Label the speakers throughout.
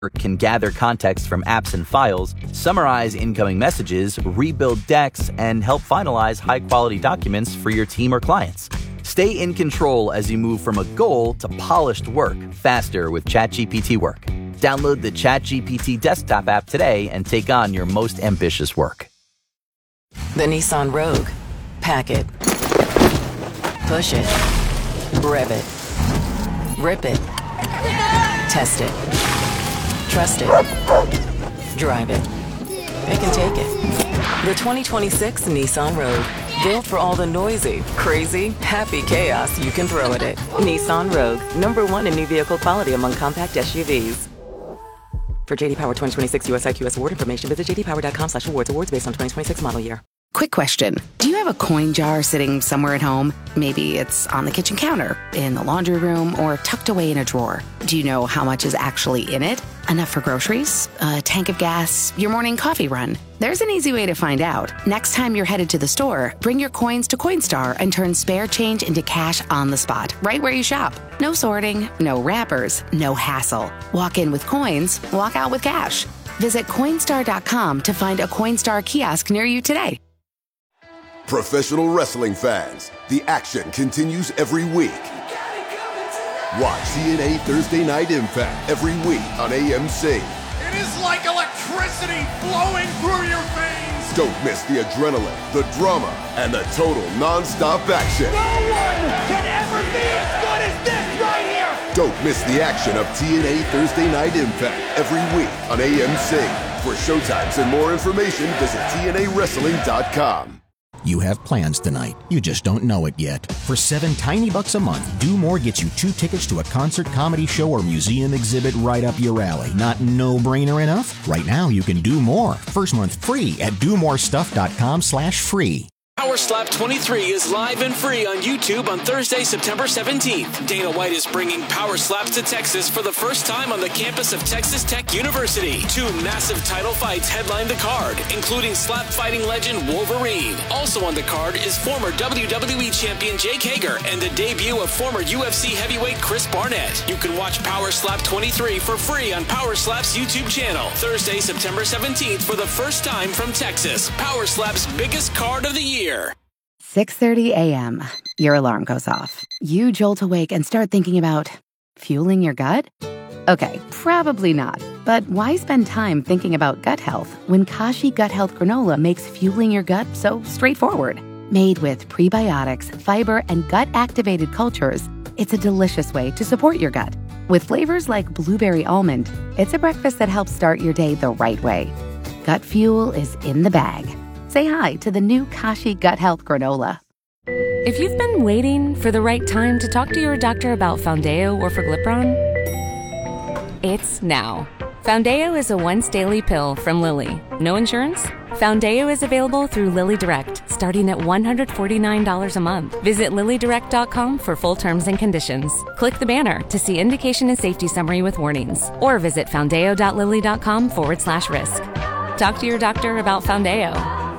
Speaker 1: can gather context from apps and files, summarize incoming messages, rebuild decks, and help finalize high-quality documents for your team or clients. Stay in control as you move from a goal to polished work faster with ChatGPT Work. Download the ChatGPT desktop app today and take on your most ambitious work.
Speaker 2: The Nissan Rogue. Pack it. Push it. Rev it. Rip it. Test it. Trust it. Drive it. It can take it. The 2026 Nissan Rogue. Built for all the noisy, crazy, happy chaos you can throw at it. Nissan Rogue. #1 in new vehicle quality among compact SUVs. For JD Power 2026 US IQS award information, visit jdpower.com/awards. Awards based on 2026 model year.
Speaker 3: Quick question. Do you have a coin jar sitting somewhere at home? Maybe it's on the kitchen counter, in the laundry room, or tucked away in a drawer. Do you know how much is actually in it? Enough for groceries? A tank of gas? Your morning coffee run? There's an easy way to find out. Next time you're headed to the store, bring your coins to Coinstar and turn spare change into cash on the spot, right where you shop. No sorting, no wrappers, no hassle. Walk in with coins, walk out with cash. Visit Coinstar.com to find a Coinstar kiosk near you today.
Speaker 4: Professional wrestling fans, the action continues every week. Watch TNA Thursday Night Impact every week on AMC.
Speaker 5: It is like electricity flowing through your veins.
Speaker 4: Don't miss the adrenaline, the drama, and the total non-stop action.
Speaker 5: No one can ever be as good as this right here.
Speaker 4: Don't miss the action of TNA Thursday Night Impact every week on AMC. For showtimes and more information, visit TNAWrestling.com.
Speaker 6: You have plans tonight. You just don't know it yet. For $7 tiny bucks a month, Do More gets you 2 tickets to a concert, comedy show, or museum exhibit right up your alley. Not no-brainer enough? Right now, you can do more. First month free at domorestuff.com/free.
Speaker 7: Power Slap 23 is live and free on YouTube on Thursday, September 17th. Dana White is bringing Power Slaps to Texas for the first time on the campus of Texas Tech University. 2 massive title fights headline the card, including slap fighting legend Wolverine. Also on the card is former WWE champion Jake Hager and the debut of former UFC heavyweight Chris Barnett. You can watch Power Slap 23 for free on Power Slap's YouTube channel. Thursday, September 17th for the first time from Texas. Power Slap's biggest card of the year.
Speaker 3: 6:30 a.m. Your alarm goes off. You jolt awake and start thinking about fueling your gut? Okay, probably not. But why spend time thinking about gut health when Kashi Gut Health Granola makes fueling your gut so straightforward? Made with prebiotics, fiber, and gut-activated cultures, it's a delicious way to support your gut. With flavors like blueberry almond, it's a breakfast that helps start your day the right way. Gut fuel is in the bag. Say hi to the new Kashi Gut Health Granola.
Speaker 8: If you've been waiting for the right time to talk to your doctor about Foundeo or Forglipron, it's now. Foundeo is a once-daily pill from Lilly. No insurance? Foundeo is available through Lilly Direct, starting at $149 a month. Visit LillyDirect.com for full terms and conditions. Click the banner to see indication and safety summary with warnings, or visit foundeo.lilly.com/risk. Talk to your doctor about Foundeo.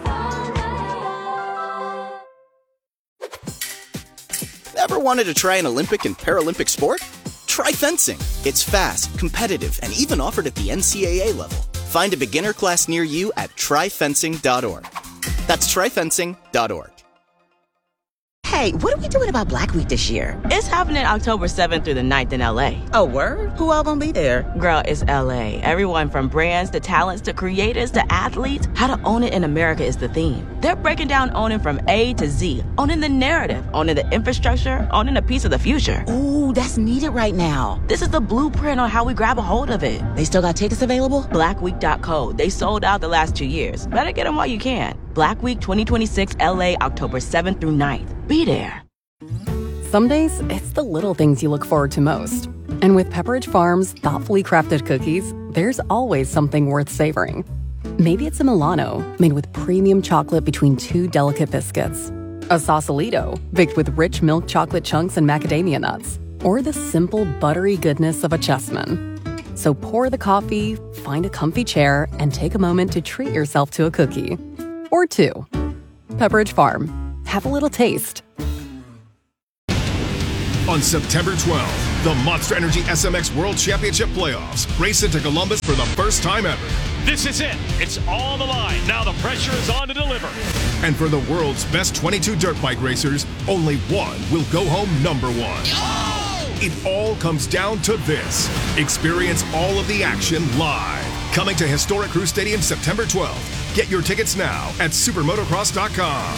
Speaker 9: Ever wanted to try an Olympic and Paralympic sport? Try fencing. It's fast, competitive, and even offered at the NCAA level. Find a beginner class near you at tryfencing.org. That's tryfencing.org.
Speaker 10: Hey, what are we doing about Black Week this year?
Speaker 11: It's happening October 7th through the 9th in LA.
Speaker 10: Oh, word? Who all gonna be there?
Speaker 11: Girl, it's LA. Everyone from brands to talents to creators to athletes. How to own it in America is the theme. They're breaking down owning from A to Z. Owning the narrative, owning the infrastructure, owning a piece of the future.
Speaker 10: Ooh, that's needed right now.
Speaker 11: This is the blueprint on how we grab a hold of it.
Speaker 10: They still got tickets available?
Speaker 11: Blackweek.co. They sold out the last 2 years. Better get them while you can. Black Week 2026 LA, October 7th through 9th. Be there.
Speaker 12: Some days, it's the little things you look forward to most. And with Pepperidge Farm's thoughtfully crafted cookies, there's always something worth savoring. Maybe it's a Milano, made with premium chocolate between 2 delicate biscuits. A Sausalito, baked with rich milk chocolate chunks and macadamia nuts. Or the simple, buttery goodness of a Chessman. So pour the coffee, find a comfy chair, and take a moment to treat yourself to a cookie. Or 2. Pepperidge Farm. Have a little taste.
Speaker 13: On September 12th, The Monster Energy SMX World Championship Playoffs. Race into Columbus for the first time ever.
Speaker 14: This is it. It's on the line. Now the pressure is on to deliver.
Speaker 13: And for the world's best 22 dirt bike racers, only one will go home number one. It all comes down to this. Experience all of the action live. Coming to Historic Crew Stadium September 12th. Get your tickets now at supermotocross.com.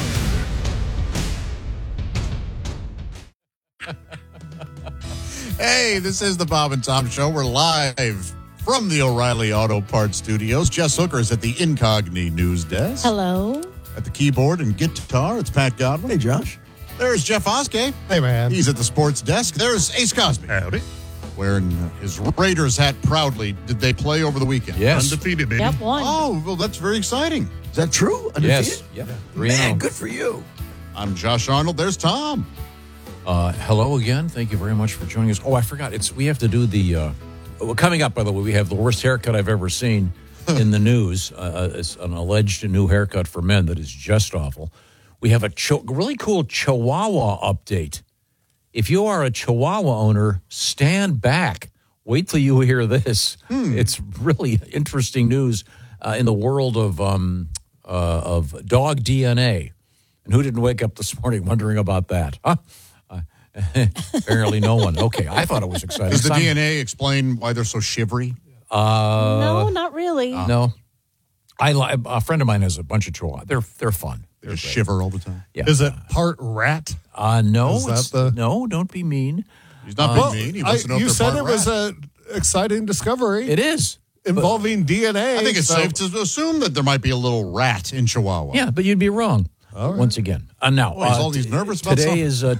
Speaker 15: Hey, this is the Bob and Tom Show. We're live from the O'Reilly Auto Parts Studios. Jess Hooker is at the Incogni News Desk.
Speaker 16: Hello.
Speaker 15: At the keyboard and guitar, it's Pat Godwin.
Speaker 17: Hey, Josh.
Speaker 15: There's Jeff Oskey.
Speaker 17: Hey, man.
Speaker 15: He's at the sports desk. There's Ace Cosby.
Speaker 17: Howdy.
Speaker 15: Wearing his Raiders hat proudly. Did they play over the weekend?
Speaker 17: Yes.
Speaker 15: Undefeated, baby.
Speaker 16: Yep, won.
Speaker 15: Oh, well, that's very exciting.
Speaker 17: Is that true? Undefeated?
Speaker 18: Yes. Yeah.
Speaker 17: Man, good for you.
Speaker 15: I'm Josh Arnold. There's Tom.
Speaker 18: Hello again. Thank you very much for joining us. Oh, I forgot. We have to do the coming up. By the way, we have the worst haircut I've ever seen in the news. It's an alleged new haircut for men that is just awful. We have a really cool Chihuahua update. If you are a Chihuahua owner, stand back. Wait till you hear this. It's really interesting news in the world of dog DNA. And who didn't wake up this morning wondering about that? Huh? Apparently no one. Okay, I thought it was exciting.
Speaker 15: Does the DNA explain why they're so shivery?
Speaker 16: No, not really.
Speaker 18: No. A friend of mine has a bunch of Chihuahuas. They're fun.
Speaker 15: They just shiver all the time.
Speaker 18: Yeah.
Speaker 17: Is it part rat?
Speaker 18: No.
Speaker 17: Is that
Speaker 18: No, don't be mean.
Speaker 15: He's not being mean. He wants to know if
Speaker 17: you
Speaker 15: they're
Speaker 17: said
Speaker 15: part
Speaker 17: it was
Speaker 15: rat.
Speaker 17: an exciting discovery.
Speaker 18: It is.
Speaker 17: Involving DNA.
Speaker 15: I think it's safe to assume that there might be a little rat in Chihuahua.
Speaker 18: Yeah, but you'd be wrong.
Speaker 17: All right.
Speaker 18: Once again. Now,
Speaker 15: he's nervous about
Speaker 18: today is the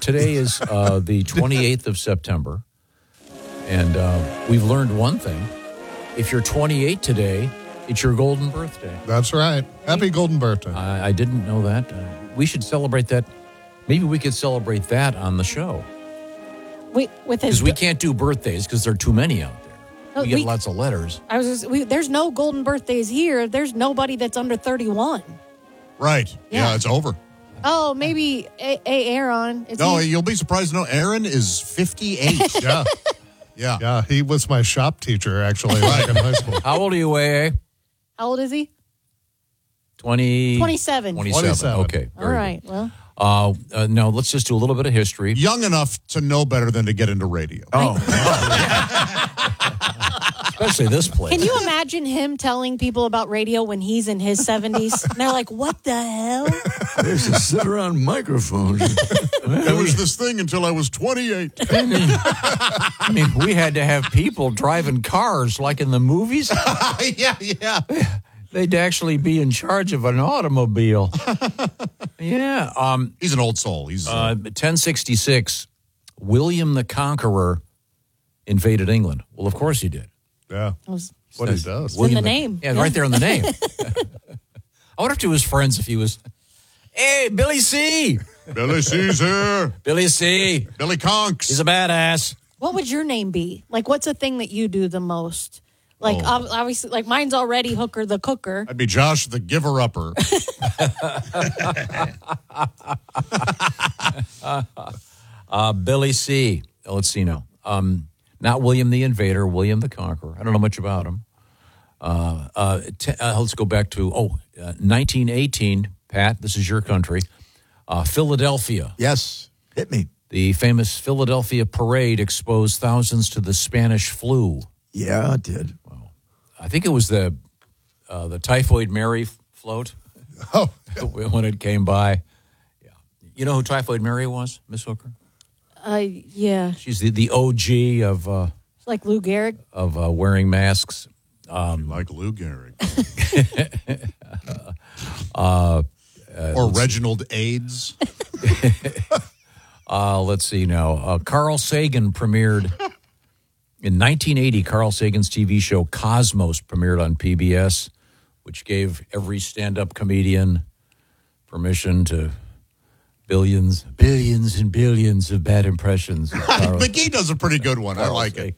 Speaker 18: 28th of September, and we've learned one thing. If you're 28 today, it's your golden birthday.
Speaker 17: That's right. Happy golden birthday.
Speaker 18: I didn't know that. We should celebrate that. Maybe we could celebrate that on the show. Because we can't do birthdays because there are too many out there. We get lots of letters.
Speaker 16: There's no golden birthdays here. There's nobody that's under 31.
Speaker 15: Right. Yeah, it's over.
Speaker 16: Oh, maybe Aaron.
Speaker 15: You'll be surprised to know Aaron is 58.
Speaker 17: Yeah. Yeah, he was my shop teacher, actually, back in high school.
Speaker 18: How old are you, AA?
Speaker 16: How old is he?
Speaker 18: 27.
Speaker 16: 27.
Speaker 18: Okay.
Speaker 16: All right. Well.
Speaker 18: Now, let's just do a little bit of history.
Speaker 15: Young enough to know better than to get into radio.
Speaker 18: Oh. Especially this place.
Speaker 16: Can you imagine him telling people about radio when he's in his 70s? And they're like, what the hell?
Speaker 17: I used to sit around microphones.
Speaker 15: It was this thing until I was 28.
Speaker 18: I mean, we had to have people driving cars like in the movies.
Speaker 15: Yeah.
Speaker 18: They'd actually be in charge of an automobile. Yeah.
Speaker 15: He's an old soul. He's
Speaker 18: 1066, William the Conqueror invaded England. Well, of course he did.
Speaker 17: Yeah. What he does.
Speaker 16: In the name.
Speaker 18: Yeah, right there in the name. I wonder if to his friends if he was, hey, Billy C.
Speaker 15: Billy C's here.
Speaker 18: Billy C.
Speaker 15: Billy Conks.
Speaker 18: He's a badass.
Speaker 16: What would your name be? Like, what's a thing that you do the most? Like, obviously, like mine's already Hooker the Cooker.
Speaker 15: I'd be Josh the Giver-Upper.
Speaker 18: Billy C. Let's see now. Not William the Invader, William the Conqueror. I don't know much about him. Let's go back to 1918. Pat, this is your country. Philadelphia.
Speaker 17: Yes, hit me.
Speaker 18: The famous Philadelphia parade exposed thousands to the Spanish flu.
Speaker 17: Yeah, it did.
Speaker 18: Well, I think it was the Typhoid Mary float.
Speaker 17: Oh,
Speaker 18: when it came by. Yeah, you know who Typhoid Mary was, Miss Hooker?
Speaker 16: Yeah.
Speaker 18: She's the OG of
Speaker 16: like Lou Gehrig
Speaker 18: of wearing masks.
Speaker 15: Like Lou Gehrig. Or Reginald AIDS.
Speaker 18: Let's see now. Carl Sagan premiered in 1980. Carl Sagan's TV show Cosmos premiered on PBS, which gave every stand-up comedian permission to billions and billions of bad impressions.
Speaker 15: McGee does a pretty good one. I like it.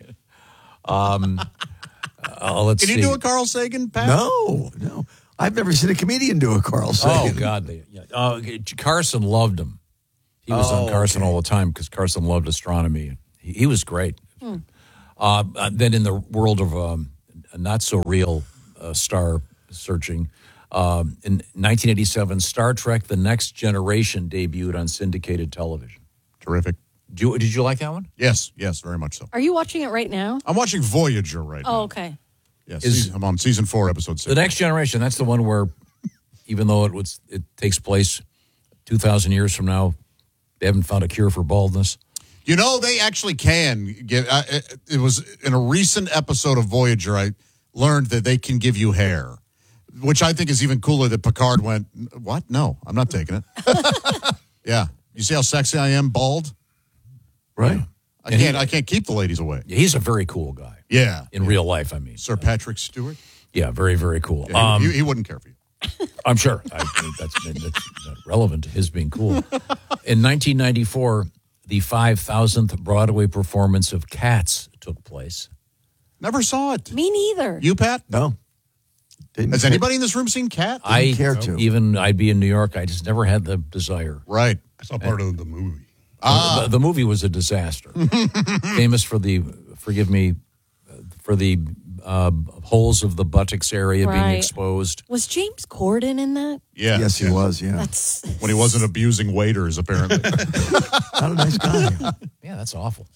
Speaker 18: Let's see.
Speaker 15: Can you do a Carl Sagan, Pat?
Speaker 17: No. I've never seen a comedian do a Carl Sagan.
Speaker 18: Oh, God. Carson loved him. He was on Carson all the time because Carson loved astronomy. He was great. Then in the world of not so real star searching, in 1987, Star Trek: The Next Generation debuted on syndicated television.
Speaker 15: Terrific.
Speaker 18: Did you like that one?
Speaker 15: Yes, very much so.
Speaker 16: Are you watching it right now?
Speaker 15: I'm watching Voyager right now.
Speaker 16: Oh, okay.
Speaker 15: Yes, I'm on season 4, episode 6.
Speaker 18: The Next Generation, that's the one where, even though it takes place 2,000 years from now, they haven't found a cure for baldness.
Speaker 15: You know, they actually can give. It was in a recent episode of Voyager, I learned that they can give you hair, which I think is even cooler that Picard went, what? No, I'm not taking it. Yeah. You see how sexy I am, bald?
Speaker 18: Right.
Speaker 15: I can't keep the ladies away.
Speaker 18: He's a very cool guy.
Speaker 15: Yeah.
Speaker 18: In real life, I mean.
Speaker 15: Sir Patrick Stewart?
Speaker 18: Yeah, very, very cool.
Speaker 15: Yeah, he wouldn't care for you.
Speaker 18: I'm sure. That's not relevant to his being cool. In 1994, the 5,000th Broadway performance of Cats took place.
Speaker 15: Never saw it.
Speaker 16: Me neither.
Speaker 15: You, Pat?
Speaker 19: No.
Speaker 15: Has anybody in this room seen Cat?
Speaker 19: Didn't care to.
Speaker 18: Even I'd be in New York. I just never had the desire.
Speaker 15: Right.
Speaker 17: I saw part of the movie.
Speaker 18: The movie was a disaster. Famous for the, forgive me, for the holes of the buttocks area being exposed.
Speaker 16: Was James Corden in that?
Speaker 15: Yeah.
Speaker 19: Yes, he was, yeah.
Speaker 16: That's
Speaker 15: when he wasn't abusing waiters, apparently.
Speaker 19: Not a nice guy.
Speaker 18: Yeah, that's awful.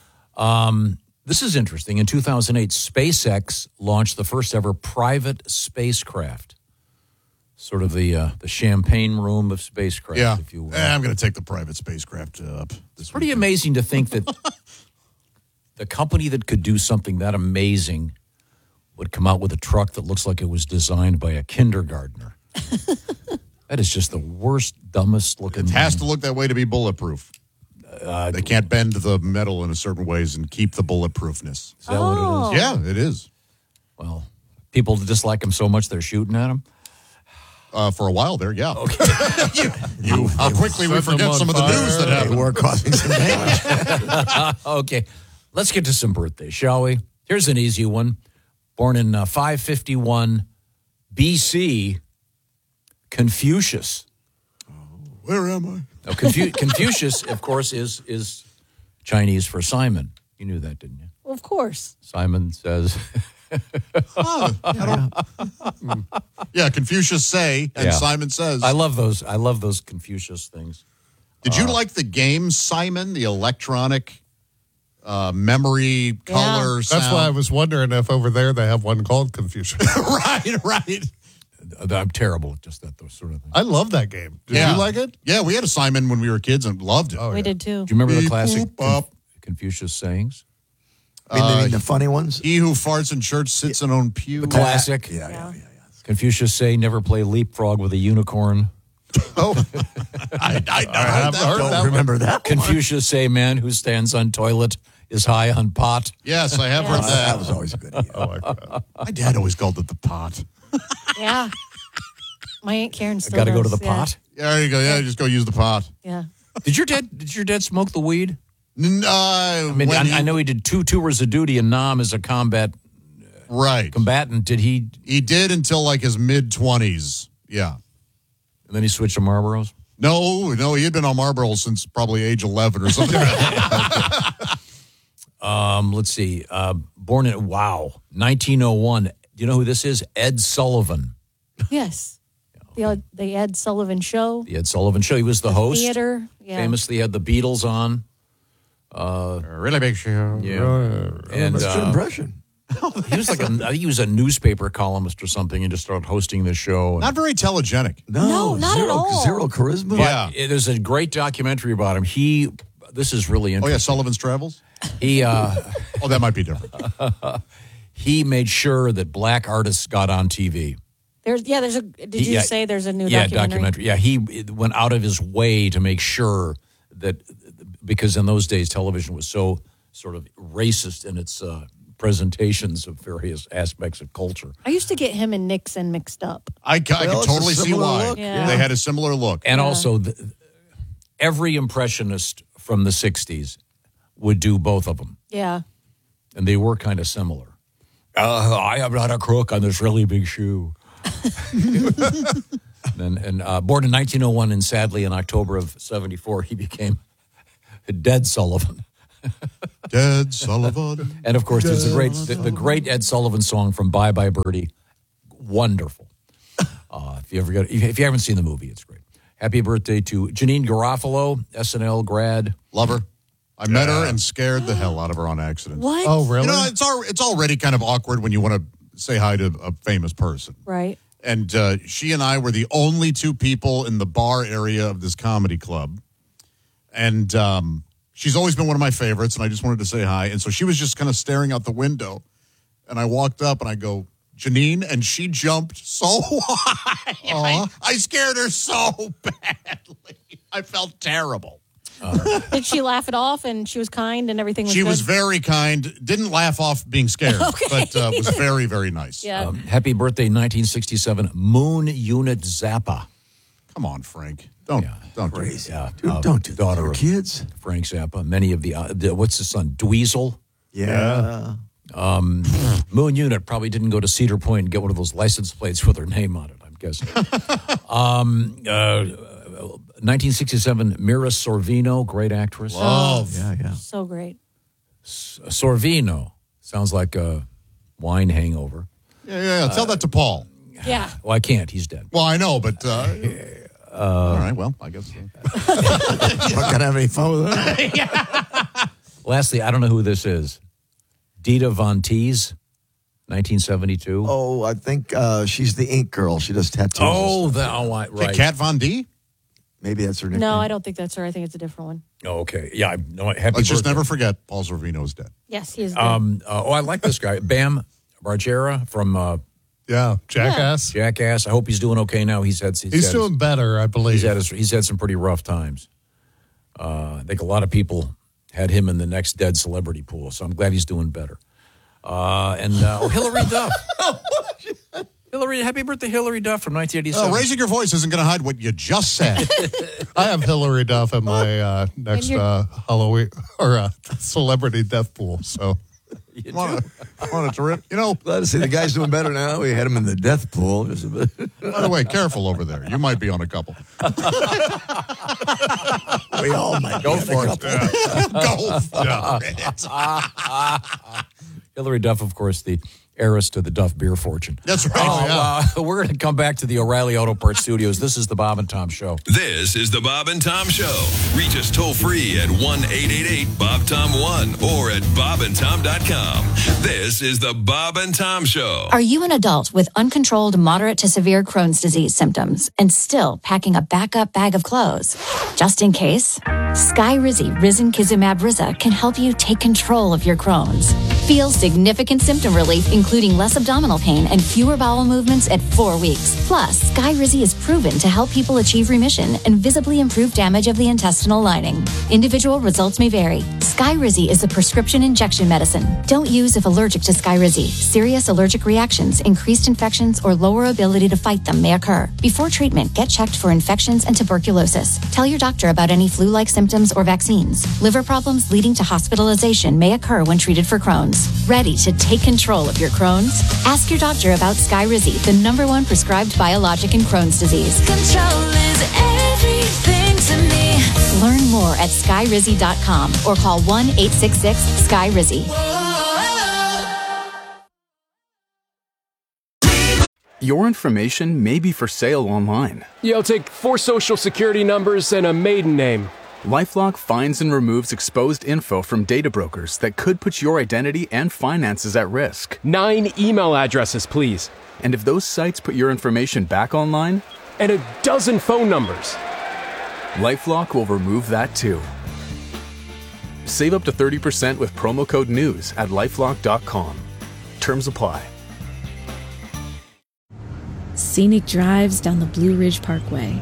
Speaker 18: This is interesting. In 2008, SpaceX launched the first ever private spacecraft. Sort of the champagne room of spacecraft, if you will.
Speaker 15: I'm going to take the private spacecraft up.
Speaker 18: It's pretty amazing to think that the company that could do something that amazing would come out with a truck that looks like it was designed by a kindergartner. That is just the worst, dumbest looking.
Speaker 15: It has to look that way to be bulletproof. They can't bend the metal in a certain ways and keep the bulletproofness.
Speaker 18: Is that what it is?
Speaker 15: Yeah, it is.
Speaker 18: Well, people dislike them so much they're shooting at them.
Speaker 15: For a while there, yeah.
Speaker 18: Okay.
Speaker 15: How quickly we forget some of the news that happened.
Speaker 19: We're causing some damage.
Speaker 18: Okay, let's get to some birthdays, shall we? Here's an easy one. Born in 551 BC, Confucius.
Speaker 15: Where am I?
Speaker 18: Now, Confucius, of course, is Chinese for Simon. You knew that, didn't you?
Speaker 16: Well, of course.
Speaker 18: Simon says...
Speaker 15: Yeah, Confucius say, and Simon says.
Speaker 18: I love those Confucius things.
Speaker 15: Did you like the game Simon, the electronic memory, color, sound?
Speaker 17: That's why I was wondering if over there they have one called Confucius.
Speaker 15: Right.
Speaker 18: I'm terrible at just that, those sort of things.
Speaker 17: I love that game. Did you like it?
Speaker 15: Yeah, we had a Simon when we were kids and loved it.
Speaker 16: We did too.
Speaker 18: Do you remember the classic Confucius sayings?
Speaker 19: I mean, the funny ones?
Speaker 15: He who farts in church sits in own pew.
Speaker 18: The classic.
Speaker 19: Yeah.
Speaker 18: Confucius say, never play leapfrog with a unicorn.
Speaker 15: Oh, I
Speaker 19: don't remember that one.
Speaker 18: Confucius say, man who stands on toilet is high on pot.
Speaker 15: Yes, I have heard that.
Speaker 19: That was always a good idea.
Speaker 17: Oh, my God.
Speaker 15: My dad always called it the pot.
Speaker 16: Yeah. My Aunt Karen still
Speaker 18: Got to go to
Speaker 16: does,
Speaker 18: the pot.
Speaker 15: Yeah, there you go. Yeah, just go use the pot.
Speaker 16: Yeah.
Speaker 18: Did your dad smoke the weed?
Speaker 15: I
Speaker 18: mean, I know he did two tours of duty in Nam as a combatant. Did he?
Speaker 15: He did until like his mid-20s. Yeah.
Speaker 18: And then he switched to Marlboros?
Speaker 15: No, he had been on Marlboro since probably age 11 or something.
Speaker 18: Let's see. Born in 1901. Do you know who this is? Ed Sullivan.
Speaker 16: Yes. The Ed Sullivan Show.
Speaker 18: The Ed Sullivan Show. He was the host.
Speaker 16: Theater. Yeah.
Speaker 18: Famously had the Beatles on.
Speaker 15: Really big show.
Speaker 18: Yeah. And
Speaker 19: that's your impression.
Speaker 18: He was I think he was a newspaper columnist or something and just started hosting the show.
Speaker 15: Not very telegenic.
Speaker 16: No, not at all.
Speaker 19: Zero charisma.
Speaker 18: Yeah. There's a great documentary about him. This is really interesting.
Speaker 15: Oh, yeah, Sullivan's Travels?
Speaker 18: He,
Speaker 15: that might be different.
Speaker 18: He made sure that black artists got on TV.
Speaker 16: Did you say there's a new documentary?
Speaker 18: Yeah, he went out of his way to make sure that, because in those days television was so sort of racist in its presentations of various aspects of culture.
Speaker 16: I used to get him and Nixon mixed up.
Speaker 15: I can totally see why.
Speaker 16: Yeah.
Speaker 15: They had a similar look.
Speaker 18: And also, every impressionist from the 60s would do both of them.
Speaker 16: Yeah.
Speaker 18: And they were kind of similar. I am not a crook on this really big shoe. and born in 1901, and sadly in October of 74, he became Dead Sullivan.
Speaker 15: Ed Sullivan.
Speaker 18: And of course, there's the great Ed Sullivan song from Bye Bye Birdie. Wonderful. If you haven't seen the movie, it's great. Happy birthday to Janine Garofalo, SNL grad.
Speaker 15: Love her. I met her and scared the hell out of her on accident.
Speaker 16: What?
Speaker 17: Oh, really?
Speaker 15: You know, it's already kind of awkward when you want to say hi to a famous person.
Speaker 16: Right.
Speaker 15: And she and I were the only two people in the bar area of this comedy club. And she's always been one of my favorites, and I just wanted to say hi. And so she was just kind of staring out the window. And I walked up, and I go, Janine, and she jumped so high. I scared her so badly. I felt terrible.
Speaker 16: Did she laugh it off and she was kind and everything was
Speaker 15: She
Speaker 16: good?
Speaker 15: was very kind. Didn't laugh off being scared, but was very, very nice.
Speaker 16: Yeah.
Speaker 18: Happy birthday, 1967, Moon Unit Zappa.
Speaker 15: Come on, Frank. Don't
Speaker 19: Crazy.
Speaker 15: do that.
Speaker 19: Dude, don't do that.
Speaker 18: Daughter
Speaker 19: For
Speaker 18: of
Speaker 19: kids.
Speaker 18: Frank Zappa. Many of the what's his son? Dweezil.
Speaker 19: Yeah.
Speaker 18: Moon Unit probably didn't go to Cedar Point and get one of those license plates with her name on it, I'm guessing. 1967, Mira Sorvino, great actress.
Speaker 15: Love.
Speaker 19: Yeah.
Speaker 16: So great.
Speaker 18: Sorvino sounds like a wine hangover.
Speaker 15: Yeah. Tell that to Paul.
Speaker 16: Yeah.
Speaker 18: Well, I can't. He's dead.
Speaker 15: Well, I know, but all right. Well, I guess so.
Speaker 19: Not gonna have any fun with that.
Speaker 18: Lastly, I don't know who this is. Dita Von Teese, 1972.
Speaker 19: Oh, I think she's the ink girl. She does tattoos.
Speaker 18: Right.
Speaker 15: Kat Von D?
Speaker 19: Maybe that's her nickname.
Speaker 16: No, I don't think that's her. I think it's a different one.
Speaker 18: Oh, okay. Yeah, happy
Speaker 15: Let's just
Speaker 18: birthday.
Speaker 15: never forget Paul Sorvino is dead.
Speaker 16: Yes, he is dead.
Speaker 18: I like this guy. Bam Margera from
Speaker 17: Jackass.
Speaker 18: Jackass. I hope he's doing okay now. He's
Speaker 17: doing better, I believe.
Speaker 18: He's had some pretty rough times. I think a lot of people had him in the next dead celebrity pool, so I'm glad he's doing better. Hillary Duff. Happy birthday, Hillary Duff from 1987.
Speaker 15: Raising your voice isn't going to hide what you just said.
Speaker 17: I have Hillary Duff at my next Halloween or celebrity death pool. So,
Speaker 15: want to rip? You know,
Speaker 19: glad to see the guy's doing better now. We had him in the death pool. Just a bit.
Speaker 15: By the way, careful over there. You might be on a couple.
Speaker 19: We all might
Speaker 15: go
Speaker 19: be
Speaker 15: for
Speaker 19: on a
Speaker 15: it.
Speaker 19: couple.
Speaker 15: Go for it.
Speaker 18: Hillary Duff, of course, the heiress to the Duff beer fortune.
Speaker 15: That's right.
Speaker 18: We're going to come back to the O'Reilly Auto Parts Studios. This is the Bob and Tom Show.
Speaker 20: This is the Bob and Tom Show. Reach us toll free at 1-888-BOB-TOM-1 or at bobandtom.com. This is the Bob and Tom Show.
Speaker 21: Are you an adult with uncontrolled moderate to severe Crohn's disease symptoms and still packing a backup bag of clothes? Just in case, Skyrizi Risankizumab Riza can help you take control of your Crohn's. Feel significant symptom relief, including less abdominal pain and fewer bowel movements at 4 weeks. Plus, Skyrizi is proven to help people achieve remission and visibly improve damage of the intestinal lining. Individual results may vary. Skyrizi is a prescription injection medicine. Don't use if allergic to Skyrizi. Serious allergic reactions, increased infections, or lower ability to fight them may occur. Before treatment, get checked for infections and tuberculosis. Tell your doctor about any flu-like symptoms or vaccines. Liver problems leading to hospitalization may occur when treated for Crohn's. Ready to take control of your Crohn's? Ask your doctor about Skyrizi, the #1 prescribed biologic in Crohn's disease.
Speaker 22: Control is everything to me.
Speaker 21: Learn more at skyrizi.com or call 1-866-SKYRIZI.
Speaker 23: Your information may be for sale online.
Speaker 24: Yeah, I'll take 4 social security numbers and a maiden name.
Speaker 23: LifeLock finds and removes exposed info from data brokers that could put your identity and finances at risk.
Speaker 24: 9 email addresses, please.
Speaker 23: And if those sites put your information back online?
Speaker 24: And a dozen phone numbers.
Speaker 23: LifeLock will remove that too. Save up to 30% with promo code NEWS at LifeLock.com. Terms apply.
Speaker 25: Scenic drives down the Blue Ridge Parkway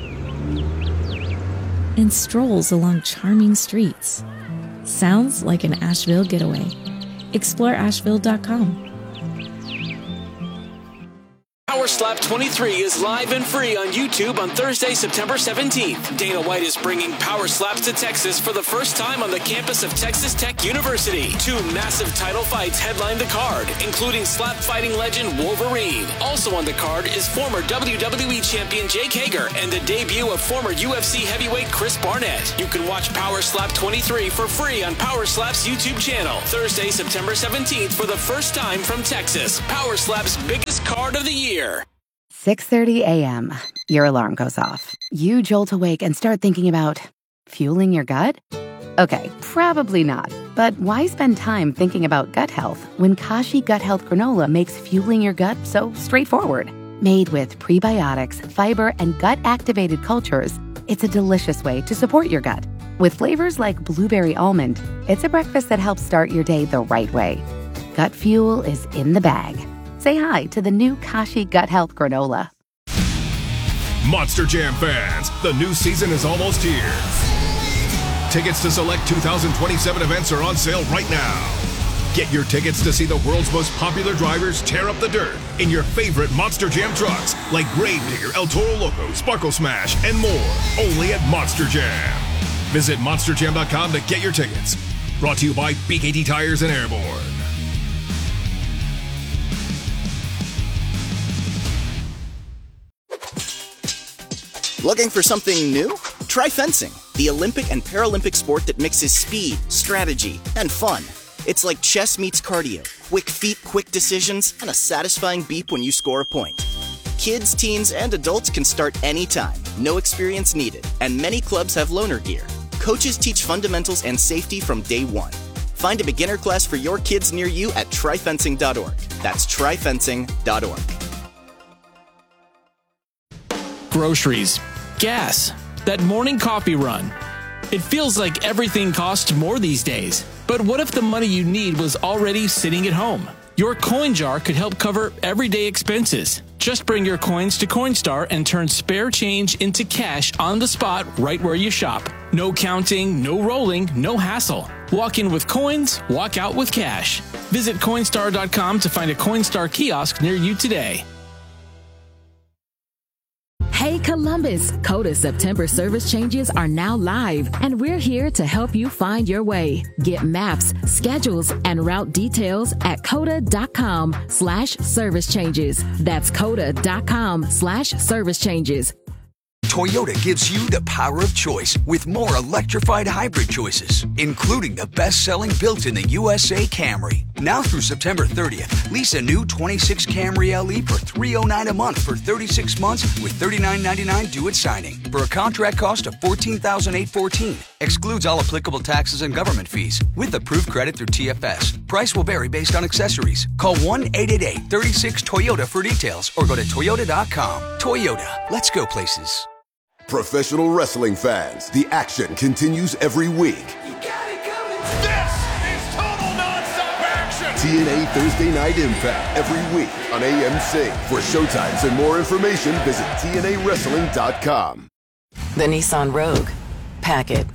Speaker 25: and strolls along charming streets. Sounds like an Asheville getaway. Explore Asheville.com.
Speaker 7: Power Slap 23 is live and free on YouTube on Thursday, September 17th. Dana White is bringing Power Slaps to Texas for the first time on the campus of Texas Tech University. 2 massive title fights headline the card, including slap fighting legend Wolverine. Also on the card is former WWE champion Jake Hager and the debut of former UFC heavyweight Chris Barnett. You can watch Power Slap 23 for free on Power Slap's YouTube channel. Thursday, September 17th for the first time from Texas. Power Slap's biggest card of the year.
Speaker 3: 6:30 a.m. Your alarm goes off. You jolt awake and start thinking about fueling your gut? Okay, probably not. But why spend time thinking about gut health when Kashi Gut Health Granola makes fueling your gut so straightforward? Made with prebiotics, fiber, and gut-activated cultures, it's a delicious way to support your gut. With flavors like blueberry almond, it's a breakfast that helps start your day the right way. Gut fuel is in the bag. Say hi to the new Kashi Gut Health Granola.
Speaker 13: Monster Jam fans, the new season is almost here. Tickets to select 2027 events are on sale right now. Get your tickets to see the world's most popular drivers tear up the dirt in your favorite Monster Jam trucks like Gravedigger, El Toro Loco, Sparkle Smash, and more. Only at Monster Jam. Visit monsterjam.com to get your tickets. Brought to you by BKT Tires and Airborne.
Speaker 9: Looking for something new? Try fencing, the Olympic and Paralympic sport that mixes speed, strategy, and fun. It's like chess meets cardio, quick feet, quick decisions, and a satisfying beep when you score a point. Kids, teens, and adults can start anytime, no experience needed, and many clubs have loaner gear. Coaches teach fundamentals and safety from day one. Find a beginner class for your kids near you at tryfencing.org. That's tryfencing.org.
Speaker 1: Groceries, gas, that morning coffee run. It feels like everything costs more these days. But what if the money you need was already sitting at home? Your coin jar could help cover everyday expenses. Just bring your coins to Coinstar and turn spare change into cash on the spot right where you shop. No counting, no rolling, no hassle. Walk in with coins, walk out with cash. Visit Coinstar.com to find a Coinstar kiosk near you today.
Speaker 25: Hey Columbus, Coda September service changes are now live, and we're here to help you find your way. Get maps, schedules, and route details at coda.com/service changes. That's coda.com/service changes.
Speaker 2: Toyota gives you the power of choice with more electrified hybrid choices, including the best-selling built-in-the-USA Camry. Now through September 30th, lease a new 26 Camry LE for $309 a month for 36 months with $39.99 due at signing for a contract cost of $14,814. Excludes all applicable taxes and government fees with approved credit through TFS. Price will vary based on accessories. Call 1-888-36-TOYOTA for details or go to toyota.com. Toyota, let's go places.
Speaker 4: Professional wrestling fans, the action continues every week.
Speaker 14: This is total nonstop action!
Speaker 4: TNA Thursday Night Impact every week on AMC. For showtimes and more information, visit TNAWrestling.com.
Speaker 5: The Nissan Rogue. Pack it.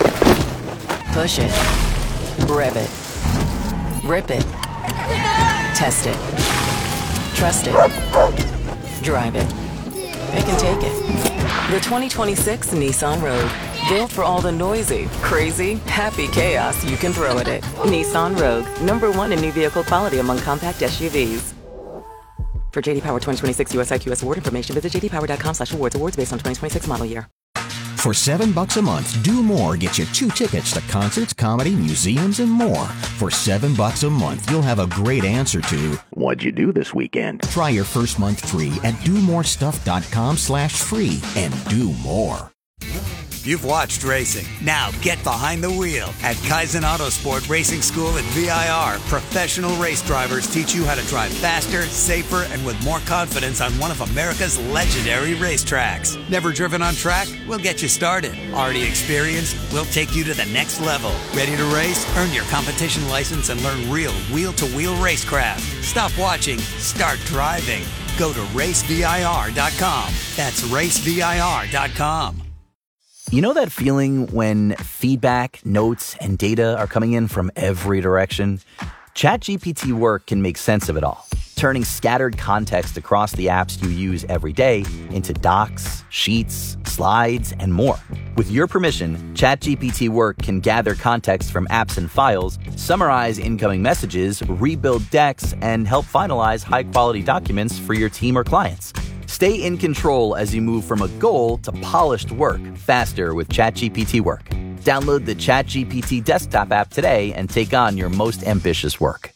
Speaker 5: Push it. Rev it. Rip it. Test it. Trust it. Drive it. It can take it. The 2026 Nissan Rogue. Built for all the noisy, crazy, happy chaos you can throw at it. Nissan Rogue. #1 in new vehicle quality among compact SUVs. For JD Power 2026 US IQS award information, visit jdpower.com/awards. Awards based on 2026 model year.
Speaker 6: For $7 a month, Do More gets you 2 tickets to concerts, comedy, museums, and more. For $7 a month, you'll have a great answer to what'd you do this weekend? Try your first month free at domorestuff.com/free and do more.
Speaker 26: You've watched racing. Now get behind the wheel. At Kaizen Autosport Racing School at VIR, professional race drivers teach you how to drive faster, safer, and with more confidence on one of America's legendary racetracks. Never driven on track? We'll get you started. Already experienced? We'll take you to the next level. Ready to race? Earn your competition license and learn real wheel-to-wheel racecraft. Stop watching. Start driving. Go to racevir.com. That's racevir.com.
Speaker 27: You know that feeling when feedback, notes, and data are coming in from every direction?
Speaker 8: ChatGPT Work can make sense of it all, turning scattered context across the apps you use every day into docs, sheets, slides, and more. With your permission, ChatGPT Work can gather context from apps and files, summarize incoming messages, rebuild decks, and help finalize high-quality documents for your team or clients. Stay in control as you move from a goal to polished work faster with ChatGPT Work. Download the ChatGPT desktop app today and take on your most ambitious work.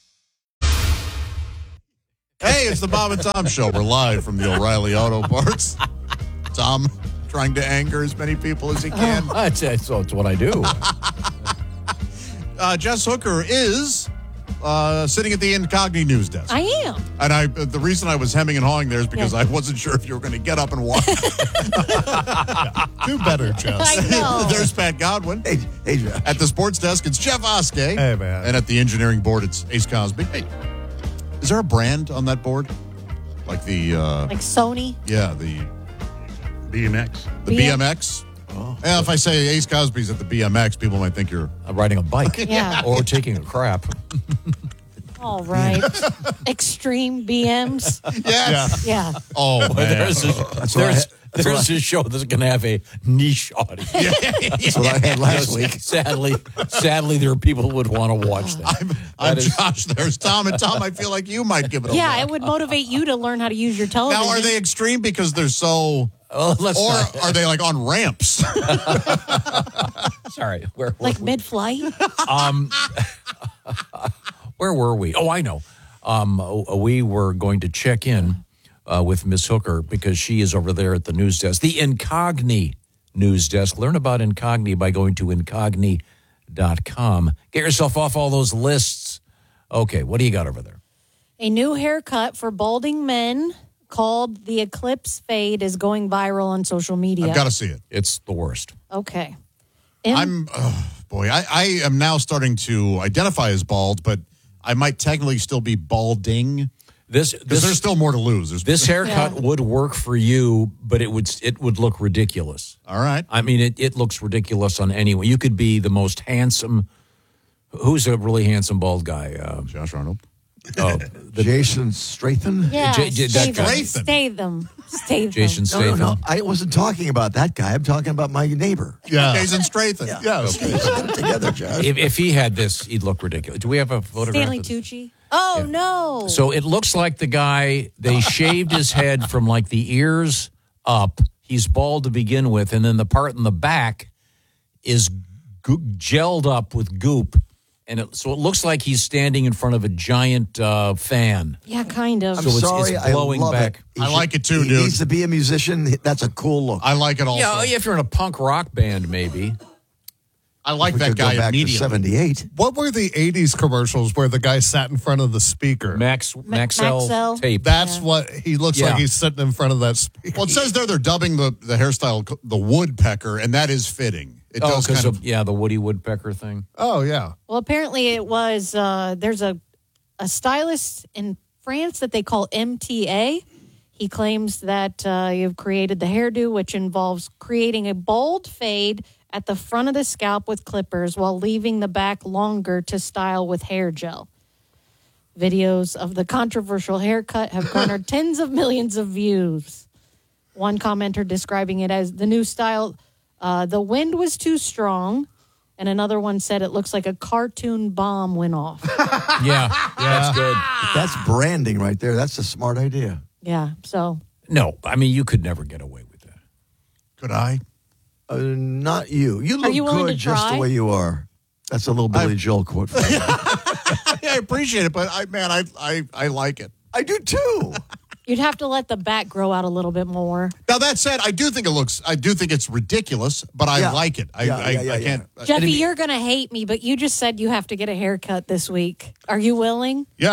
Speaker 15: Hey, it's the Bob and Tom Show. We're live from the O'Reilly Auto Parts. Tom trying to anger as many people as he can.
Speaker 18: It's what I do.
Speaker 15: Jess Hooker is sitting at the Incogni news desk.
Speaker 10: I am.
Speaker 15: And the reason I was hemming and hawing there is because I wasn't sure if you were going to get up and walk.
Speaker 11: Do better, Jess.
Speaker 10: I know.
Speaker 15: There's Pat Godwin.
Speaker 19: Hey, Jeff.
Speaker 15: At the sports desk, it's Jeff Oskey.
Speaker 11: Hey, man.
Speaker 15: And at the engineering board, it's Ace Cosby. Hey, is there a brand on that board? Like the...
Speaker 10: like Sony?
Speaker 15: Yeah, the
Speaker 11: BMX.
Speaker 15: The BMX? Oh. Yeah, if I say Ace Cosby's at the BMX, people might think you're...
Speaker 18: riding a bike.
Speaker 10: Yeah.
Speaker 18: Or taking a crap.
Speaker 10: All right. Extreme BMs.
Speaker 15: Yes.
Speaker 10: Yeah.
Speaker 15: Oh,
Speaker 18: Well,
Speaker 15: man.
Speaker 18: there's a show that's going to have a niche audience.
Speaker 19: That's what I had last week.
Speaker 18: Sadly, there are people who would want to watch that.
Speaker 15: I'm Josh. There's Tom. And Tom, I feel like you might give it a
Speaker 10: Yeah,
Speaker 15: look.
Speaker 10: it would motivate you to learn how to use your television.
Speaker 15: Now, are they extreme because they're so... are they like on ramps?
Speaker 18: Sorry.
Speaker 10: like mid-flight?
Speaker 18: Where were we? Oh, I know. We were going to check in with Miss Hooker because she is over there at the news desk, the Incogni news desk. Learn about Incogni by going to incogni.com. Get yourself off all those lists. Okay, what do you got over there?
Speaker 10: A new haircut for balding men called the Eclipse Fade is going viral on social media.
Speaker 15: I've got to see it.
Speaker 18: It's the worst.
Speaker 10: Okay.
Speaker 15: I am now starting to identify as bald, but I might technically still be balding. Because there's still more to lose.
Speaker 18: This haircut would work for you, but it would look ridiculous.
Speaker 15: All right.
Speaker 18: I mean, it looks ridiculous on anyone. You could be the most handsome. Who's a really handsome bald guy?
Speaker 15: Josh Arnold.
Speaker 19: Oh, Jason Statham.
Speaker 10: Yeah,
Speaker 19: Statham.
Speaker 10: Statham.
Speaker 18: Jason Statham.
Speaker 19: No, I wasn't talking about that guy. I'm talking about my neighbor.
Speaker 15: Yeah. Jason Statham.
Speaker 19: Yeah. Get it together, Josh.
Speaker 18: If he had this, he'd look ridiculous. Do we have a photograph?
Speaker 10: Stanley Tucci. Oh, no.
Speaker 18: So it looks like the guy, they shaved his head from like the ears up. He's bald to begin with, and then the part in the back is gelled up with goop. And so it looks like he's standing in front of a giant fan.
Speaker 10: Yeah, kind of.
Speaker 19: I'm
Speaker 18: So
Speaker 19: sorry,
Speaker 18: it's blowing
Speaker 19: I love
Speaker 18: back.
Speaker 19: it.
Speaker 15: I like it too,
Speaker 19: he
Speaker 15: dude.
Speaker 19: needs to be a musician. That's a cool look.
Speaker 15: I like it also.
Speaker 18: Yeah, if you're in a punk rock band, maybe.
Speaker 15: I like
Speaker 19: We
Speaker 15: that
Speaker 19: could go
Speaker 15: guy
Speaker 19: back to
Speaker 15: immediately.
Speaker 19: 78.
Speaker 11: What were the 80s commercials where the guy sat in front of the speaker?
Speaker 18: Maxell tape.
Speaker 11: That's what he looks like. He's sitting in front of that speaker.
Speaker 15: Well, it says there they're dubbing the hairstyle the woodpecker, and that is fitting. It does kind of.
Speaker 18: The Woody Woodpecker thing.
Speaker 11: Oh, yeah.
Speaker 10: Well, apparently it was, there's a stylist in France that they call MTA. He claims that you've created the hairdo, which involves creating a bold fade at the front of the scalp with clippers while leaving the back longer to style with hair gel. Videos of the controversial haircut have garnered tens of millions of views. One commenter describing it as the new style, the wind was too strong. And another one said it looks like a cartoon bomb went off.
Speaker 18: Yeah, that's good.
Speaker 19: That's branding right there. That's a smart idea.
Speaker 10: Yeah, so.
Speaker 18: No, I mean, you could never get away with that.
Speaker 15: Could I?
Speaker 19: Not you. You look
Speaker 10: you willing
Speaker 19: good
Speaker 10: to
Speaker 19: just
Speaker 10: try?
Speaker 19: the way you are. That's a little Billy Joel quote for you.
Speaker 15: I appreciate it, but I like it.
Speaker 19: I do too.
Speaker 10: You'd have to let the back grow out a little bit more.
Speaker 15: Now that said, I do think it's ridiculous, but I like it. I can't.
Speaker 10: Jeffy, you're going to hate me, but you just said you have to get a haircut this week. Are you willing?
Speaker 11: Yeah,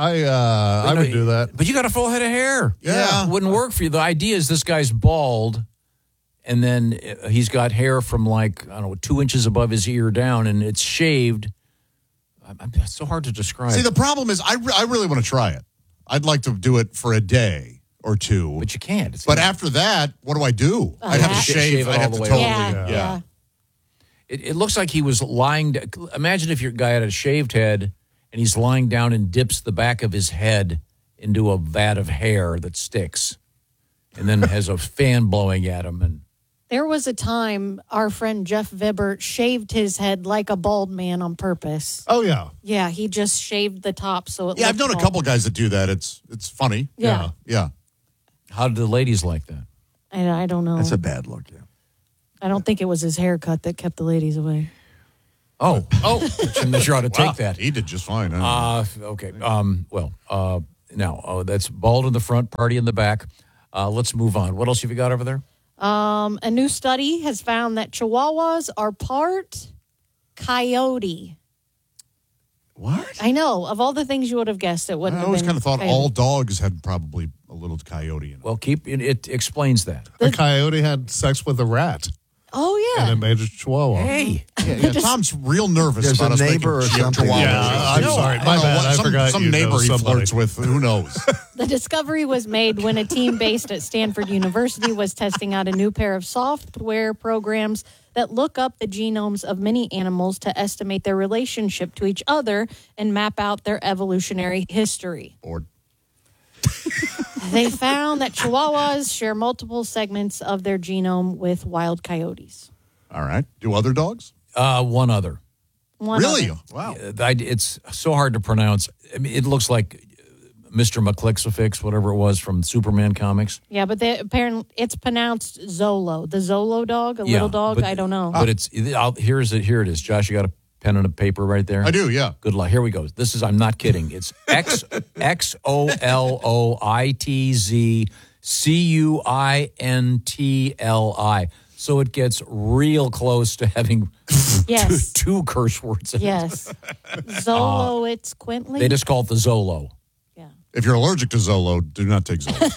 Speaker 11: I would do that.
Speaker 18: But you got a full head of hair.
Speaker 15: Yeah.
Speaker 18: It wouldn't work for you. The idea is this guy's bald, and then he's got hair from 2 inches above his ear down, and it's shaved. It's so hard to describe.
Speaker 15: See, the problem is I really want to try it. I'd like to do it for a day or two.
Speaker 18: But you can't.
Speaker 15: But after that, what do I do? I'd have to shave. I'd have to totally.
Speaker 10: Yeah.
Speaker 18: It looks like he was lying. Imagine if your guy had a shaved head and he's lying down and dips the back of his head into a vat of hair that sticks, and then has a fan blowing at him. And
Speaker 10: there was a time our friend Jeff Vibert shaved his head like a bald man on purpose.
Speaker 11: Oh, yeah.
Speaker 10: Yeah, he just shaved the top so it
Speaker 15: Yeah, I've
Speaker 10: looked
Speaker 15: known a
Speaker 10: bald.
Speaker 15: couple guys that do that. It's funny.
Speaker 10: Yeah.
Speaker 15: Yeah.
Speaker 18: how do the ladies like that?
Speaker 10: I don't know.
Speaker 19: That's a bad look, yeah.
Speaker 10: I don't think it was his haircut that kept the ladies away.
Speaker 18: Oh, I'm not sure how to take
Speaker 15: Wow,
Speaker 18: that.
Speaker 15: He did just fine.
Speaker 18: Okay. Now that's bald in the front, party in the back. Let's move on. What else have you got over there?
Speaker 10: A new study has found that Chihuahuas are part coyote.
Speaker 15: What?
Speaker 10: I know. Of all the things you would have guessed, it wouldn't
Speaker 15: I
Speaker 10: have
Speaker 15: always
Speaker 10: been
Speaker 15: kind of thought
Speaker 10: coyote.
Speaker 15: all dogs had probably a little coyote in it.
Speaker 18: Well, it explains that.
Speaker 11: The coyote had sex with a rat.
Speaker 10: Oh, yeah.
Speaker 11: And it made a chihuahua.
Speaker 18: Hey.
Speaker 15: Yeah, Tom's real nervous
Speaker 19: There's
Speaker 15: about
Speaker 19: a
Speaker 15: us
Speaker 19: neighbor or
Speaker 15: making
Speaker 19: something.
Speaker 15: chihuahuas.
Speaker 11: Yeah, I'm sorry. My bad. I forgot
Speaker 15: Some
Speaker 11: you know
Speaker 15: neighbor he
Speaker 11: somebody.
Speaker 15: flirts with. Who knows?
Speaker 10: The discovery was made when a team based at Stanford University was testing out a new pair of software programs that look up the genomes of many animals to estimate their relationship to each other and map out their evolutionary history.
Speaker 15: Bored.
Speaker 10: They found that Chihuahuas share multiple segments of their genome with wild coyotes.
Speaker 15: All right. Do other dogs?
Speaker 18: One other.
Speaker 15: Really?
Speaker 10: Other.
Speaker 15: Wow.
Speaker 18: It's so hard to pronounce. I mean, it looks like Mr. McClixifix, whatever it was from Superman comics.
Speaker 10: Yeah, but apparently it's pronounced Zolo. The Zolo dog, little dog.
Speaker 18: but-
Speaker 10: I don't know.
Speaker 18: But here it is. Josh, you got a pen and a paper right there?
Speaker 15: I do, yeah.
Speaker 18: Good luck. Here we go. I'm not kidding. It's XOLOITZCUINTLI. So it gets real close to having
Speaker 10: Yes.
Speaker 18: two curse words in
Speaker 10: Yes. Zolo, it's Quintly.
Speaker 18: it. They just call it the Zolo.
Speaker 15: If you're allergic to Zolo, do not take Zolo.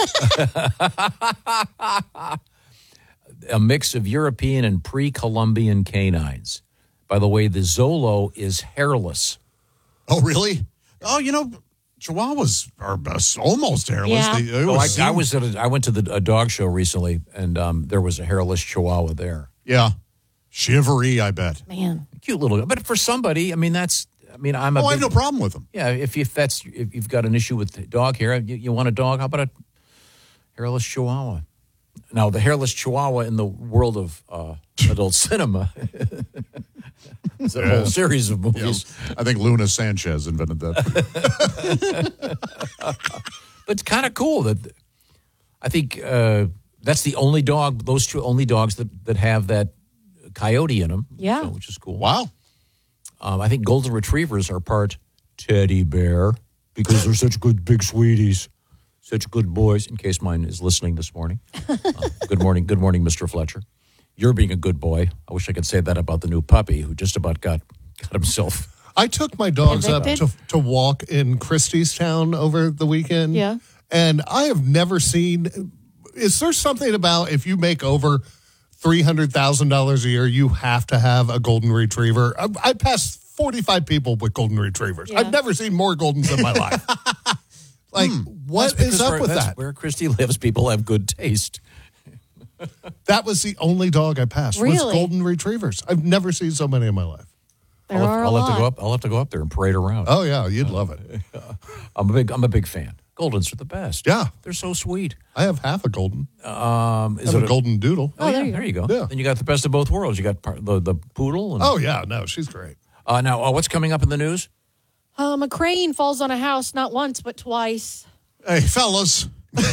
Speaker 18: A mix of European and pre-Columbian canines. By the way, the Zolo is hairless.
Speaker 15: Oh, really? Oh, Chihuahuas are almost hairless.
Speaker 10: Yeah.
Speaker 18: I went to a dog show recently, and there was a hairless Chihuahua there.
Speaker 15: Yeah. Shivery, I bet.
Speaker 10: Man.
Speaker 18: Cute little, but for somebody, I have
Speaker 15: no problem with them.
Speaker 18: Yeah, if you've got an issue with dog hair, you want a dog, how about a hairless Chihuahua? Now, the hairless Chihuahua in the world of adult cinema is a whole series of movies.
Speaker 15: Yeah. I think Luna Sanchez invented that.
Speaker 18: But it's kind of cool that I think that's the only dog, those two only dogs that have that coyote in them.
Speaker 10: Yeah.
Speaker 18: Which is cool.
Speaker 15: Wow.
Speaker 18: I think golden retrievers are part teddy bear because they're such good big sweeties, such good boys. In case mine is listening this morning. Good morning, Mr. Fletcher. You're being a good boy. I wish I could say that about the new puppy who just about got himself.
Speaker 11: I took my dogs
Speaker 10: Evicted?
Speaker 11: up to walk in Christiestown over the weekend.
Speaker 10: Yeah.
Speaker 11: And I have never seen. Is there something about if you make over $300,000 a year, you have to have a golden retriever? I passed 45 people with golden retrievers.
Speaker 10: Yeah.
Speaker 11: I've never seen more Goldens in my life. What is up with
Speaker 18: that's
Speaker 11: that?
Speaker 18: where Christy lives, people have good taste.
Speaker 11: That was the only dog I passed was
Speaker 10: Really?
Speaker 11: golden retrievers. I've never seen so many in my life.
Speaker 10: There are a
Speaker 18: I'll
Speaker 10: lot.
Speaker 18: have to go up there and parade around.
Speaker 11: Oh yeah, you'd love it.
Speaker 18: I'm a big fan. Goldens are the best.
Speaker 11: Yeah,
Speaker 18: they're so sweet.
Speaker 11: I have half a golden.
Speaker 18: Is
Speaker 11: I have
Speaker 18: it
Speaker 11: a golden doodle.
Speaker 18: Oh, yeah, there you go.
Speaker 11: Yeah.
Speaker 18: Then you got the best of both worlds. You got the poodle. And,
Speaker 11: Oh yeah, no, she's great.
Speaker 18: now, what's coming up in the news?
Speaker 10: A crane falls on a house not once but twice.
Speaker 15: Hey, fellas.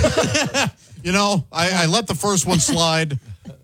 Speaker 15: I let the first one slide.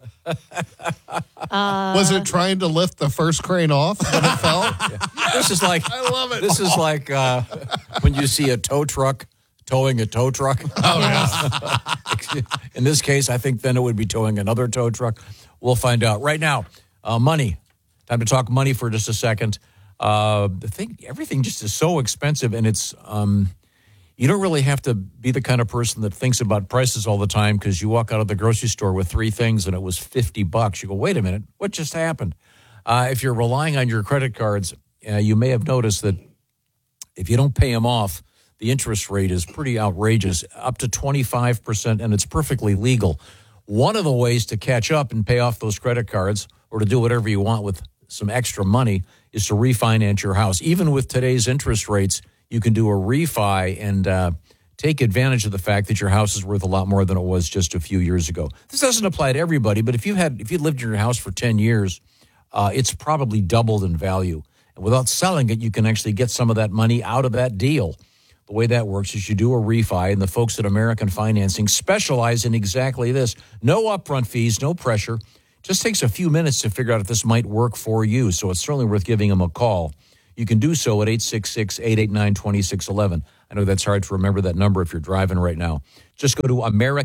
Speaker 11: Was it trying to lift the first crane off when it fell?
Speaker 18: This is like
Speaker 11: I love it.
Speaker 18: This is like when you see a tow truck towing a tow truck.
Speaker 11: Oh yeah.
Speaker 18: In this case, I think then it would be towing another tow truck. We'll find out right now. Money. Time to talk money for just a second. Everything just is so expensive, and it's you don't really have to be the kind of person that thinks about prices all the time because you walk out of the grocery store with three things and it was $50. You go, wait a minute, what just happened? If you're relying on your credit cards, you may have noticed that if you don't pay them off, the interest rate is pretty outrageous, up to 25%, and it's perfectly legal. One of the ways to catch up and pay off those credit cards or to do whatever you want with some extra money is to refinance your house. Even with today's interest rates, you can do a refi and take advantage of the fact that your house is worth a lot more than it was just a few years ago. This doesn't apply to everybody, but if you lived in your house for 10 years, it's probably doubled in value. And without selling it, you can actually get some of that money out of that deal. The way that works is you do a refi, and the folks at American Financing specialize in exactly this. No upfront fees, no pressure. Just takes a few minutes to figure out if this might work for you, so it's certainly worth giving them a call. You can do so at 866-889-2611. I know that's hard to remember that number if you're driving right now. Just go to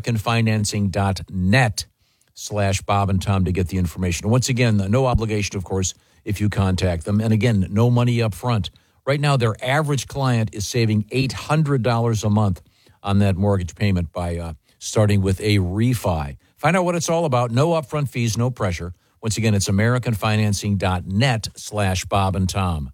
Speaker 18: AmericanFinancing.net/Bob and Tom to get the information. Once again, no obligation, of course, if you contact them. And again, no money up front. Right now, their average client is saving $800 a month on that mortgage payment by starting with a refi. Find out what it's all about. No upfront fees, no pressure. Once again, it's AmericanFinancing.net/Bob and Tom.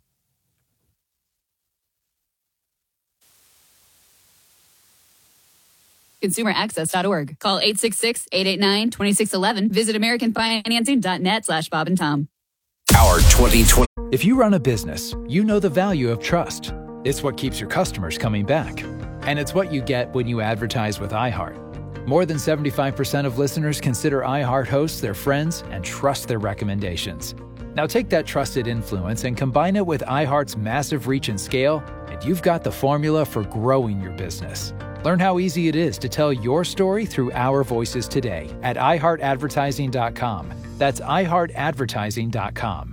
Speaker 12: ConsumerAccess.org. Call 866-889-2611. Visit AmericanFinancing.net/Bob and Tom.
Speaker 16: Our 2020. If you run a business, you know the value of trust. It's what keeps your customers coming back. And it's what you get when you advertise with iHeart. More than 75% of listeners consider iHeart hosts their friends and trust their recommendations. Now take that trusted influence and combine it with iHeart's massive reach and scale, and you've got the formula for growing your business. Learn how easy it is to tell your story through our voices today at iHeartAdvertising.com. That's iHeartAdvertising.com.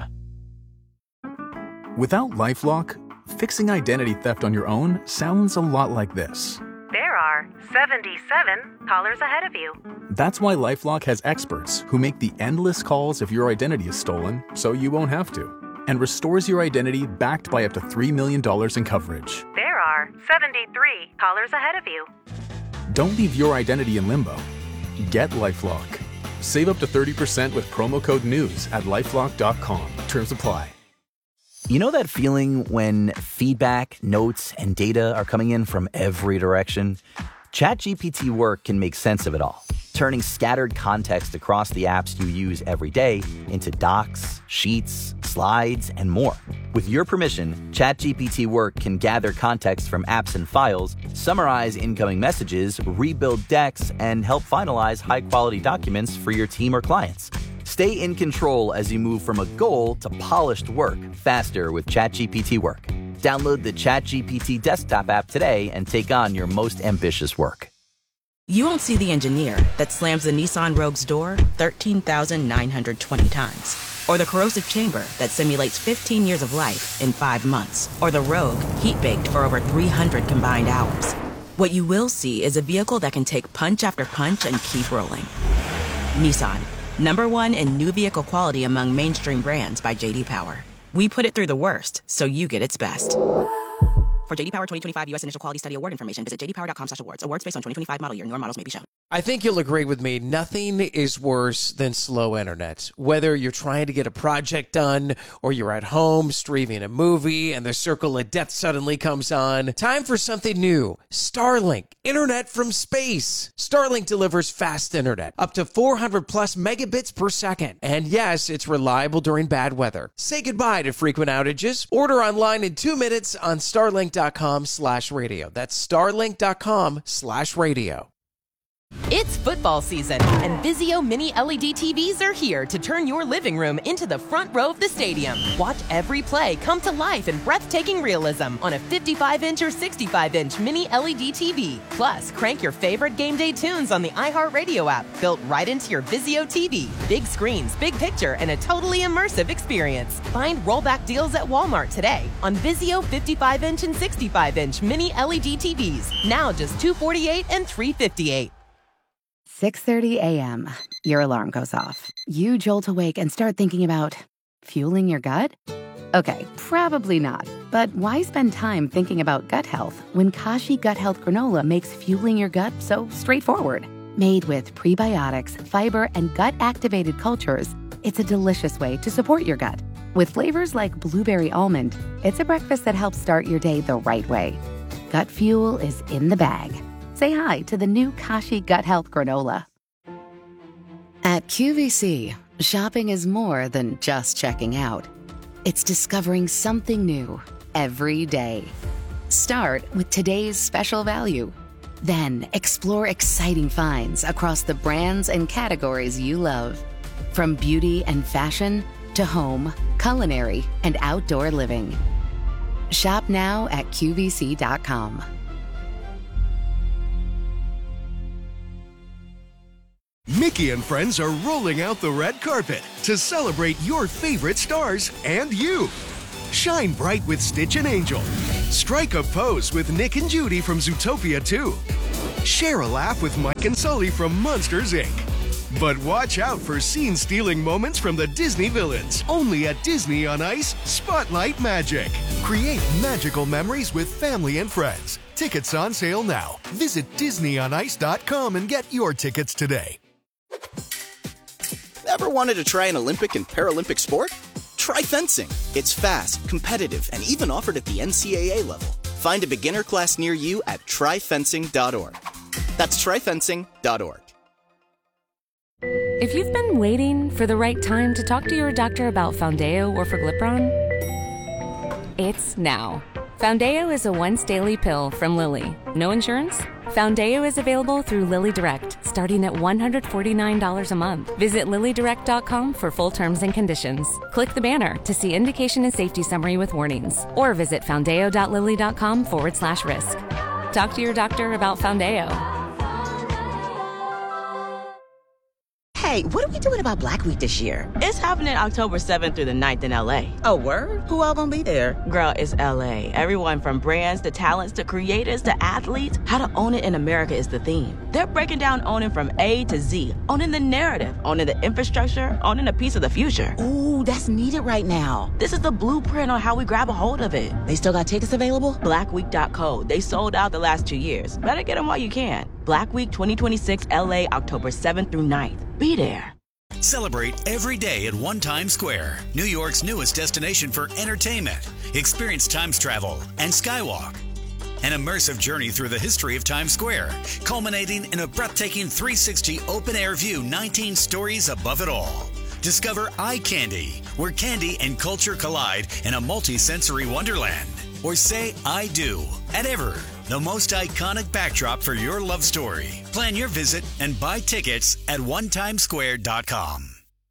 Speaker 23: Without LifeLock, fixing identity theft on your own sounds a lot like this.
Speaker 17: There are 77 callers ahead of you.
Speaker 23: That's why LifeLock has experts who make the endless calls if your identity is stolen so you won't have to, and restores your identity backed by up to $3 million in coverage.
Speaker 17: There are 73 callers ahead of you.
Speaker 23: Don't leave your identity in limbo. Get LifeLock. Save up to 30% with promo code NEWS at LifeLock.com. Terms apply.
Speaker 8: You know that feeling when feedback, notes, and data are coming in from every direction? ChatGPT Work can make sense of it all, turning scattered context across the apps you use every day into docs, sheets, slides, and more. With your permission, ChatGPT Work can gather context from apps and files, summarize incoming messages, rebuild decks, and help finalize high-quality documents for your team or clients. Stay in control as you move from a goal to polished work faster with ChatGPT Work. Download the ChatGPT desktop app today and take on your most ambitious work.
Speaker 20: You won't see the engineer that slams the Nissan Rogue's door 13,920 times. Or the corrosive chamber that simulates 15 years of life in 5 months. Or the Rogue heat-baked for over 300 combined hours. What you will see is a vehicle that can take punch after punch and keep rolling. Nissan. #1 in new vehicle quality among mainstream brands by J.D. Power. We put it through the worst, so you get its best. For J.D. Power 2025 U.S. Initial Quality Study Award information, visit jdpower.com/awards. Awards based on 2025 model year. Newer models may be shown.
Speaker 21: I think you'll agree with me. Nothing is worse than slow internet. Whether you're trying to get a project done or you're at home streaming a movie and the circle of death suddenly comes on. Time for something new. Starlink. Internet from space. Starlink delivers fast internet. Up to 400 plus megabits per second. And yes, it's reliable during bad weather. Say goodbye to frequent outages. Order online in 2 minutes on starlink.com/radio. That's starlink.com/radio.
Speaker 22: It's football season, and Vizio Mini LED TVs are here to turn your living room into the front row of the stadium. Watch every play come to life in breathtaking realism on a 55-inch or 65-inch Mini LED TV. Plus, crank your favorite game day tunes on the iHeartRadio app, built right into your Vizio TV. Big screens, big picture, and a totally immersive experience. Find rollback deals at Walmart today on Vizio 55-inch and 65-inch Mini LED TVs. Now just $248 and $358.
Speaker 3: 6:30 a.m. Your alarm goes off. You jolt awake and start thinking about fueling your gut? Okay, probably not. But why spend time thinking about gut health when Kashi Gut Health Granola makes fueling your gut so straightforward? Made with prebiotics, fiber, and gut-activated cultures, it's a delicious way to support your gut. With flavors like blueberry almond, it's a breakfast that helps start your day the right way. Gut fuel is in the bag. Say hi to the new Kashi Gut Health Granola.
Speaker 27: At QVC,
Speaker 3: Shopping is more than just checking out. It's discovering something new every day. Start with today's special value. Then explore exciting finds across the brands and categories you love. From beauty and fashion to home, culinary, and outdoor living. Shop now at QVC.com.
Speaker 1: Mickey and friends are rolling out the red carpet to celebrate your favorite stars and you. Shine bright with Stitch and Angel. Strike a pose with Nick and Judy from Zootopia 2. Share a laugh with Mike and Sully from Monsters, Inc. But watch out for scene-stealing moments from the Disney villains. Only at Disney on Ice, Spotlight Magic. Create magical memories with family and friends. Tickets on sale now. Visit DisneyOnIce.com and get your tickets today.
Speaker 7: Ever wanted to try an Olympic and Paralympic sport? Try fencing. It's fast, competitive, and even offered at the NCAA level. Find a beginner class near you at tryfencing.org. That's tryfencing.org.
Speaker 9: If you've been waiting for the right time to talk to your doctor about Foundeo or Forglipron, it's now. Foundeo is a once-daily pill from Lilly. No insurance? Foundeo is available through Lilly Direct, starting at $149 a month. Visit LillyDirect.com for full terms and conditions. Click the banner to see indication and safety summary with warnings, or visit Foundeo.Lilly.com/risk. Talk to your doctor about Foundeo.
Speaker 20: Hey, what are we doing about Black Week this year?
Speaker 13: It's happening October 7th through the 9th in LA.
Speaker 20: Oh, word? Who all gonna be there?
Speaker 13: Girl, it's LA. Everyone from brands to talents to creators to athletes. How to own it in America is the theme. They're breaking down owning from A to Z. Owning the narrative, owning the infrastructure, owning a piece of the future.
Speaker 20: Ooh, that's needed right now.
Speaker 13: This is the blueprint on how we grab a hold of it.
Speaker 20: They still got tickets available?
Speaker 13: Blackweek.co. They sold out the last 2 years. Better get them while you can. Black Week 2026 LA, October 7th through 9th. Be there.
Speaker 24: Celebrate every day at One Times Square, New York's newest destination for entertainment. Experience Times travel and Skywalk. An immersive journey through the history of Times Square, culminating in a breathtaking 360 open-air view 19 stories above it all. Discover Eye Candy, where candy and culture collide in a multi-sensory wonderland. Or say I do at Ever, the most iconic backdrop for your love story. Plan your visit and buy tickets at onetimesquare.com.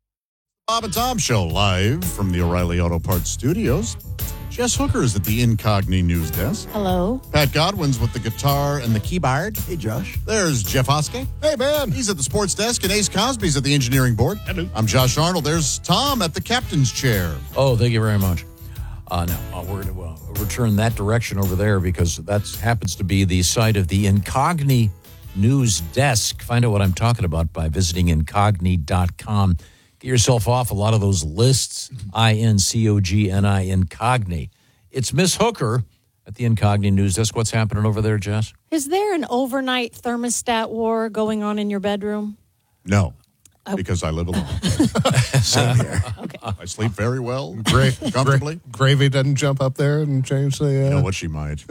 Speaker 15: Bob and Tom Show live from the O'Reilly Auto Parts Studios. Jess Hooker is at the Incogni News Desk.
Speaker 10: Hello.
Speaker 15: Pat Godwin's with the guitar and the keyboard. Hey, Josh. There's Jeff Hoske. Hey, man. He's at the sports desk, and Ace Cosby's at the engineering board. Hello. I'm Josh Arnold. There's Tom at the captain's chair.
Speaker 18: Oh, thank you very much. We're going to return that direction over there because that happens to be the site of the Incogni News Desk. Find out what I'm talking about by visiting incogni.com. Get yourself off a lot of those lists, INCOGNI, Incogni. It's Miss Hooker at the Incogni News Desk. What's happening over there, Jess?
Speaker 10: Is there an overnight thermostat war going on in your bedroom?
Speaker 15: No. Because I live alone. Same here. Okay. I sleep very well, comfortably.
Speaker 11: Gravy doesn't jump up there and change the...
Speaker 15: You know what, she might.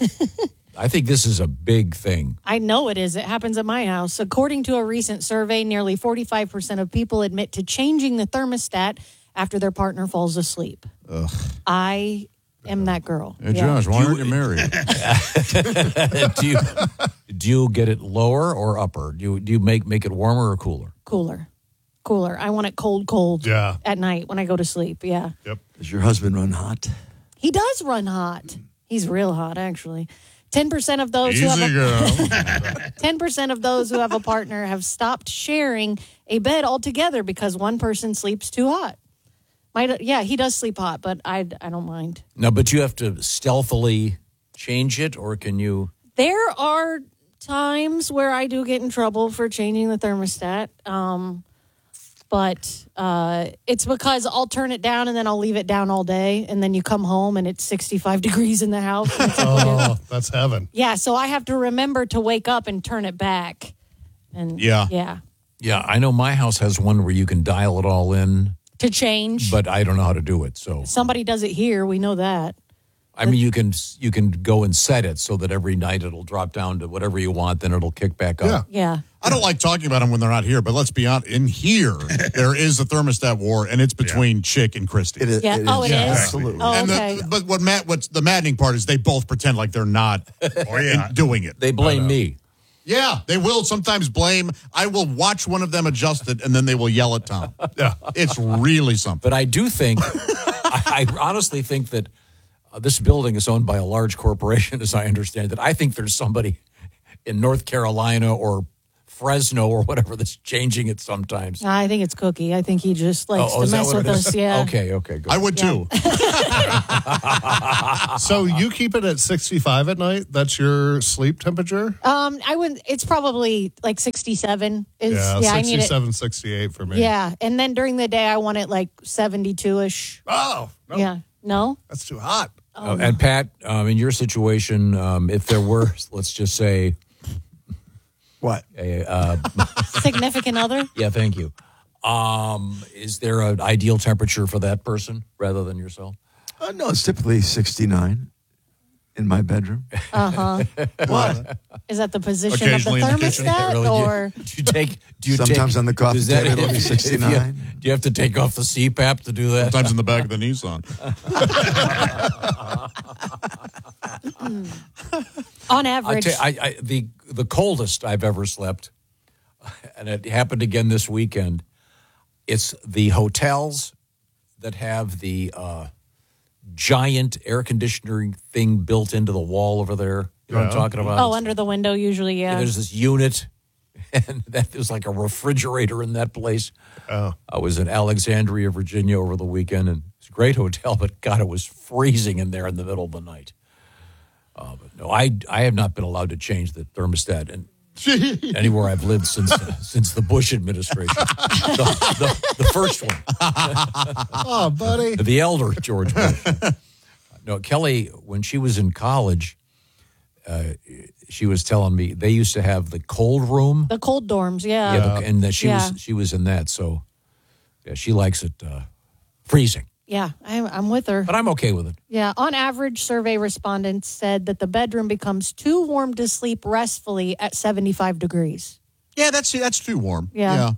Speaker 18: I think this is a big thing.
Speaker 10: I know it is. It happens at my house. According to a recent survey, nearly 45% of people admit to changing the thermostat after their partner falls asleep.
Speaker 15: Ugh.
Speaker 10: I am that girl.
Speaker 15: Hey, Josh, why aren't you married?
Speaker 18: Do you get it lower or upper? Do you make it warmer or cooler?
Speaker 10: Cooler. I want it cold.
Speaker 11: Yeah.
Speaker 10: At night when I go to sleep. Yeah.
Speaker 11: Yep.
Speaker 19: Does your husband run hot?
Speaker 10: He does run hot. He's real hot, actually. 10% of those
Speaker 15: Easy
Speaker 10: who have
Speaker 15: girl.
Speaker 10: 10% of those who have a partner have stopped sharing a bed altogether because one person sleeps too hot. He does sleep hot, but I don't mind.
Speaker 18: No, but you have to stealthily change it, or can you?
Speaker 10: There are times where I do get in trouble for changing the thermostat, but it's because I'll turn it down and then I'll leave it down all day, and then you come home and it's 65 degrees in the house.
Speaker 11: Oh, that's heaven.
Speaker 10: Yeah, so I have to remember to wake up and turn it back. And
Speaker 18: Yeah, I know my house has one where you can dial it all in
Speaker 10: to change,
Speaker 18: but I don't know how to do it. So
Speaker 10: somebody does it here. We know that.
Speaker 18: I mean, you can go and set it so that every night it'll drop down to whatever you want, then it'll kick back up.
Speaker 10: Yeah.
Speaker 15: I don't like talking about them when they're not here, but let's be honest. In here, there is a thermostat war, and it's between Chick and Christy.
Speaker 19: It is.
Speaker 10: Yeah. Oh, it is?
Speaker 19: Absolutely.
Speaker 10: Oh,
Speaker 15: And
Speaker 10: okay.
Speaker 15: but what's the maddening part is they both pretend like they're not doing it.
Speaker 18: They blame me.
Speaker 15: Yeah, they will sometimes blame. I will watch one of them adjust it, and then they will yell at Tom. Yeah, it's really something.
Speaker 18: But I do think, I honestly think that this building is owned by a large corporation, as I understand it. I think there's somebody in North Carolina or Fresno or whatever that's changing it sometimes.
Speaker 10: I think it's Cookie. I think he just likes to
Speaker 18: is that
Speaker 10: mess
Speaker 18: what
Speaker 10: with
Speaker 18: it is?
Speaker 10: us. Yeah.
Speaker 18: Okay, good.
Speaker 15: I would too.
Speaker 11: So you keep it at 65 at night? That's your sleep temperature?
Speaker 10: I wouldn't. It's probably like 67. I need it.
Speaker 11: 67, 68 for me.
Speaker 10: Yeah, and then during the day I want it like 72ish.
Speaker 11: Oh, no.
Speaker 10: Yeah. No.
Speaker 11: That's too hot.
Speaker 18: And Pat, in your situation, if there were, let's just say,
Speaker 19: What?
Speaker 10: Significant other?
Speaker 18: Yeah, thank you. Is there an ideal temperature for that person rather than yourself?
Speaker 19: No, it's typically 69 in my bedroom.
Speaker 10: What? Is that the position of the
Speaker 15: Occasionally in the kitchen.
Speaker 10: thermostat,
Speaker 18: Really?
Speaker 10: or
Speaker 18: Do you
Speaker 19: Sometimes on the coffee
Speaker 18: does that-
Speaker 19: table it'll be 69.
Speaker 18: Do you have to take off the CPAP to do that?
Speaker 15: Sometimes in the back of the Nissan.
Speaker 10: on average?
Speaker 18: The coldest I've ever slept, and it happened again this weekend. It's the hotels that have the giant air conditioning thing built into the wall over there. You know what I'm talking about?
Speaker 10: Oh, under the window usually, yeah.
Speaker 18: There's this unit, and there's like a refrigerator in that place.
Speaker 11: Oh.
Speaker 18: I was in Alexandria, Virginia over the weekend, and it's a great hotel, but God, it was freezing in there in the middle of the night. But no, I have not been allowed to change the thermostat anywhere I've lived since the Bush administration. The first one.
Speaker 11: Oh, buddy.
Speaker 18: The elder George Bush. No, Kelly, when she was in college, she was telling me they used to have the cold room.
Speaker 10: The cold dorms, yeah.
Speaker 18: And that she was in that, so yeah, she likes it freezing.
Speaker 10: Yeah, I'm with her.
Speaker 18: But I'm okay with it.
Speaker 10: Yeah, on average, survey respondents said that the bedroom becomes too warm to sleep restfully at 75 degrees.
Speaker 15: Yeah, that's too warm.
Speaker 10: Yeah.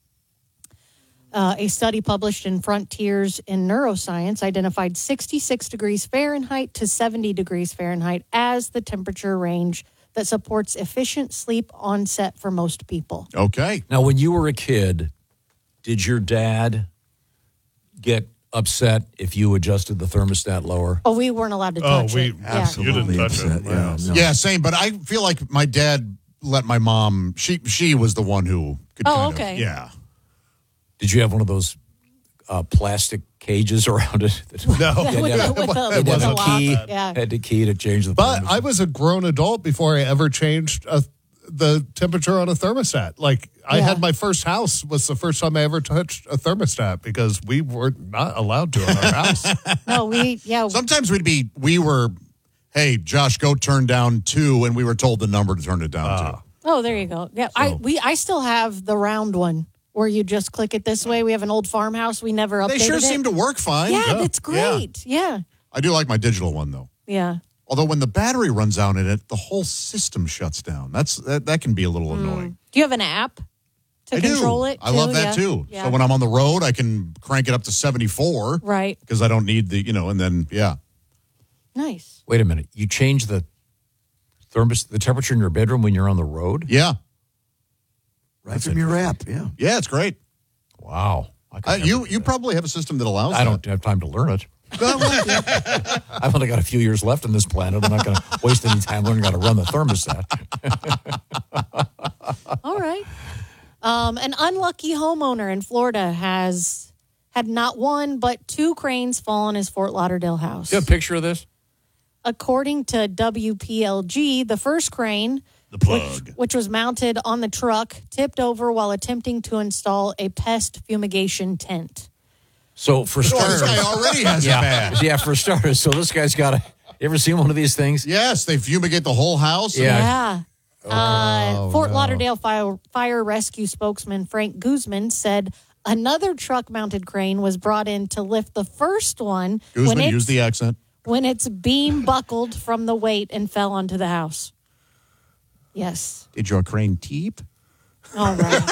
Speaker 10: A study published in Frontiers in Neuroscience identified 66 degrees Fahrenheit to 70 degrees Fahrenheit as the temperature range that supports efficient sleep onset for most people.
Speaker 15: Okay.
Speaker 18: Now, when you were a kid, did your dad get upset if you adjusted the thermostat lower?
Speaker 10: Oh, we weren't allowed to touch it.
Speaker 19: Absolutely.
Speaker 11: You didn't touch it.
Speaker 19: Yeah, no.
Speaker 15: Yeah, same. But I feel like my dad let my mom. She was the one who could.
Speaker 10: Okay.
Speaker 15: Yeah.
Speaker 18: Did you have one of those plastic cages around it?
Speaker 11: No.
Speaker 10: With
Speaker 11: wasn't
Speaker 10: the lock.
Speaker 18: key.
Speaker 10: Yeah.
Speaker 18: Had the key to change the
Speaker 11: But
Speaker 18: thermostat.
Speaker 11: I was a grown adult before I ever changed the temperature on a thermostat. Like, I had my first house was the first time I ever touched a thermostat because we were not allowed to in our house.
Speaker 10: No,
Speaker 15: Sometimes we were, hey, Josh, go turn down 2, and we were told the number to turn it down to.
Speaker 10: Oh, there you go. Yeah, I still have the round one where you just click it this way. We have an old farmhouse. We never updated
Speaker 15: They sure
Speaker 10: it.
Speaker 15: seem to work fine.
Speaker 10: Yeah, it's great. Yeah.
Speaker 15: I do like my digital one though.
Speaker 10: Yeah.
Speaker 15: Although when the battery runs out in it, the whole system shuts down. That can be a little annoying.
Speaker 10: Do you have an app to
Speaker 15: I
Speaker 10: control
Speaker 15: do.
Speaker 10: it?
Speaker 15: I love that
Speaker 10: Yeah.
Speaker 15: too.
Speaker 10: Yeah.
Speaker 15: So when I'm on the road, I can crank it up to 74.
Speaker 10: Right.
Speaker 15: Because I don't need the, and then, yeah.
Speaker 10: Nice.
Speaker 18: Wait a minute. You change the temperature in your bedroom when you're on the road?
Speaker 15: Yeah.
Speaker 19: Right from your app, yeah.
Speaker 15: Yeah, it's great.
Speaker 18: Wow.
Speaker 15: You probably have a system that allows
Speaker 18: I don't have time to learn it. I've only got a few years left on this planet. I'm not going to waste any time learning how to run the thermostat.
Speaker 10: All right. An unlucky homeowner in Florida has had not one but 2 cranes fall on his Fort Lauderdale house.
Speaker 18: Do you have a picture of this?
Speaker 10: According to WPLG, the first crane,
Speaker 15: the plug,
Speaker 10: which was mounted on the truck, tipped over while attempting to install a pest fumigation tent.
Speaker 18: So for starters,
Speaker 15: this guy already has a bad.
Speaker 18: Yeah, for starters. So this guy's got a. You ever seen one of these things?
Speaker 15: Yes, they fumigate the whole house.
Speaker 10: Yeah. Fort Lauderdale Fire Rescue spokesman Frank Guzman said another truck-mounted crane was brought in to lift the first one.
Speaker 15: Guzman, use the accent.
Speaker 10: when its beam buckled from the weight and fell onto the house. Yes.
Speaker 15: Did your crane teep?
Speaker 10: All right.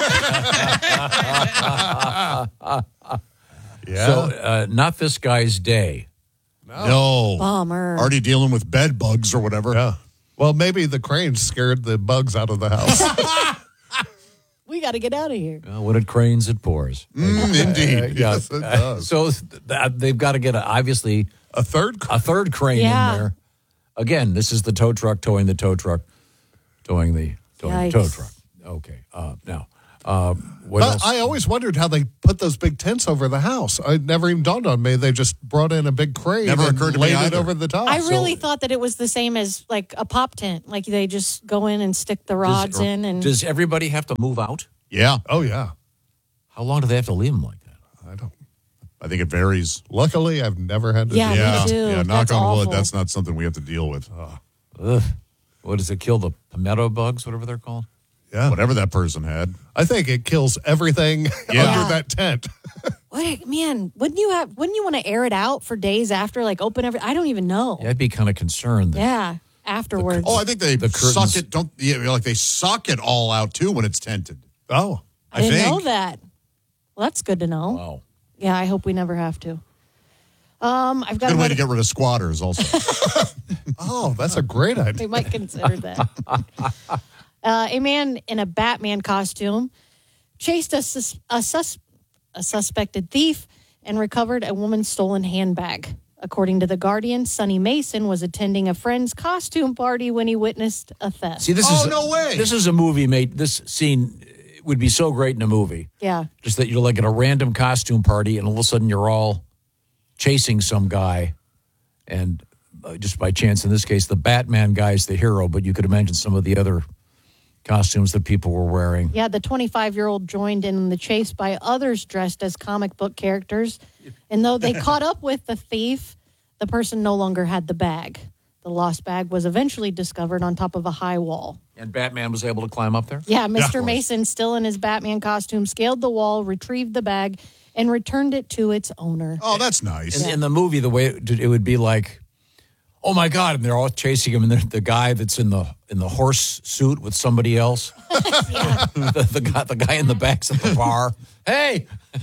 Speaker 11: Yeah.
Speaker 18: So, not this guy's day.
Speaker 15: No.
Speaker 10: Bummer.
Speaker 15: Already dealing with bed bugs or whatever.
Speaker 11: Yeah. Well, maybe the crane scared the bugs out of the house.
Speaker 10: We got to get out of here.
Speaker 18: When it cranes, it pours.
Speaker 15: Indeed.
Speaker 11: Yes, it does.
Speaker 18: So they've got to get obviously
Speaker 11: a third
Speaker 18: crane
Speaker 10: Yeah.
Speaker 18: in there. Again, this is the tow truck towing the tow truck, towing the
Speaker 10: Yikes.
Speaker 18: tow truck. Okay. Now, what
Speaker 11: But
Speaker 18: else?
Speaker 11: I always wondered how they put those big tents over the house. It never even dawned on me. They just brought in a big crane
Speaker 15: Never
Speaker 11: and
Speaker 15: occurred to me
Speaker 11: laid it
Speaker 15: either.
Speaker 11: over the top.
Speaker 10: I really thought that it was the same as like a pop tent. Like they just go in and stick the rods in. And
Speaker 18: Does everybody have to move out?
Speaker 15: Yeah.
Speaker 11: Oh, yeah.
Speaker 18: How long do they have to leave them like that?
Speaker 15: I think it varies.
Speaker 11: Luckily, I've never had to
Speaker 10: Yeah,
Speaker 11: do
Speaker 10: me
Speaker 11: that.
Speaker 10: too.
Speaker 15: Yeah, knock
Speaker 10: That's
Speaker 15: on
Speaker 10: awful.
Speaker 15: wood. That's not something we have to deal with.
Speaker 18: Ugh. What does it kill? The palmetto bugs, whatever they're called?
Speaker 11: Yeah.
Speaker 15: Whatever that person had.
Speaker 11: I think it kills everything
Speaker 15: Yeah.
Speaker 11: under that tent.
Speaker 10: what, man, wouldn't you want to air it out for days after? Like open every? I don't even know.
Speaker 18: Yeah, I'd be kind of concerned.
Speaker 10: Yeah, afterwards.
Speaker 15: Oh, I think they
Speaker 18: The
Speaker 15: suck
Speaker 18: curtains-
Speaker 15: it. Don't like they suck it all out too when it's tented.
Speaker 11: Oh,
Speaker 10: I didn't
Speaker 15: think.
Speaker 10: know that. Well, that's good to know.
Speaker 18: Wow.
Speaker 10: Yeah, I hope we never have to. I've got
Speaker 15: Good way
Speaker 10: another-
Speaker 15: to get rid of squatters, also.
Speaker 11: Oh, that's a great idea.
Speaker 10: They might consider that. A man in a Batman costume chased a suspected thief and recovered a woman's stolen handbag. According to The Guardian, Sonny Mason was attending a friend's costume party when he witnessed a theft.
Speaker 18: See, this
Speaker 15: Oh,
Speaker 18: is
Speaker 15: no way.
Speaker 18: This is a movie made. This scene would be so great in a movie.
Speaker 10: Yeah.
Speaker 18: Just that you're like at a random costume party, and all of a sudden you're all chasing some guy, and just by chance, in this case, the Batman guy is the hero. But you could imagine some of the other costumes that people were wearing.
Speaker 10: Yeah, the 25-year-old joined in the chase by others dressed as comic book characters. And though they caught up with the thief, the person no longer had the bag. The lost bag was eventually discovered on top of a high wall.
Speaker 18: And Batman was able to climb up there.
Speaker 10: Yeah,
Speaker 11: of
Speaker 10: Mr.
Speaker 11: course.
Speaker 10: Mason, still in his Batman costume, scaled the wall, retrieved the bag, and returned it to its owner.
Speaker 15: Oh, that's nice.
Speaker 18: In the movie, the way it would be like, oh my God, and they're all chasing him, and the guy that's in the horse suit with somebody else, the guy in the back's at the bar. Hey,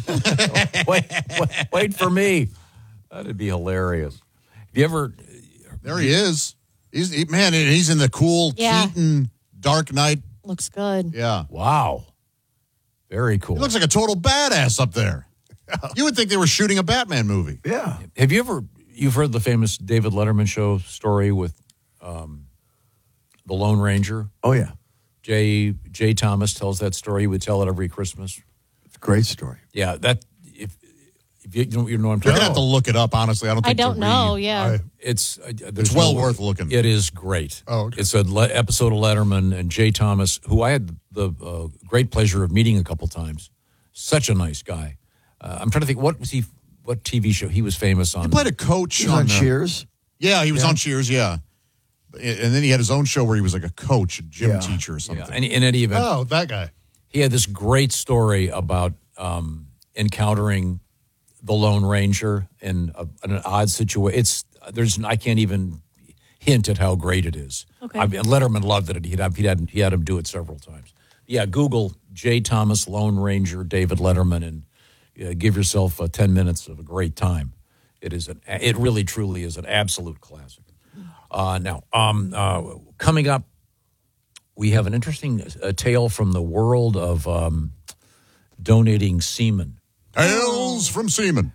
Speaker 18: wait for me. That'd be hilarious. Have you ever?
Speaker 15: There he is. He's in the cool
Speaker 10: Yeah.
Speaker 15: Keaton Dark Knight.
Speaker 10: Looks good.
Speaker 15: Yeah.
Speaker 18: Wow, very cool.
Speaker 15: He looks like a total badass up there. You would think they were shooting a Batman movie.
Speaker 11: Yeah.
Speaker 18: Have you ever? You've heard the famous David Letterman show story with the Lone Ranger.
Speaker 19: Oh, yeah.
Speaker 18: Jay Thomas tells that story. He would tell it every Christmas.
Speaker 19: It's a great story.
Speaker 18: Yeah, that if you know what I'm
Speaker 15: You're
Speaker 18: talking
Speaker 15: gonna have
Speaker 18: about.
Speaker 15: to look it up. Honestly, I don't
Speaker 10: I
Speaker 15: think
Speaker 10: don't
Speaker 15: to
Speaker 10: know,
Speaker 15: read.
Speaker 10: yeah.
Speaker 18: It's
Speaker 15: well worth looking.
Speaker 18: It is great.
Speaker 11: Oh, okay.
Speaker 18: It's an episode of Letterman and Jay Thomas, who I had the great pleasure of meeting a couple times. Such a nice guy. I'm trying to think what TV show he was famous on.
Speaker 15: He played a coach
Speaker 19: He was on Cheers.
Speaker 15: Yeah, he was on Cheers. Yeah, and then he had his own show where he was like a coach, a gym teacher, or something.
Speaker 18: Yeah, and in any event,
Speaker 11: Oh, that guy.
Speaker 18: he had this great story about encountering the Lone Ranger in an odd situation. I can't even hint at how great it is.
Speaker 10: Okay.
Speaker 18: I mean, Letterman loved it. He had him do it several times. Yeah, Google J. Thomas Lone Ranger David Letterman and give yourself 10 minutes of a great time. It really truly is an absolute classic. Now, coming up, we have an interesting tale from the world of donating semen.
Speaker 15: Tales from semen.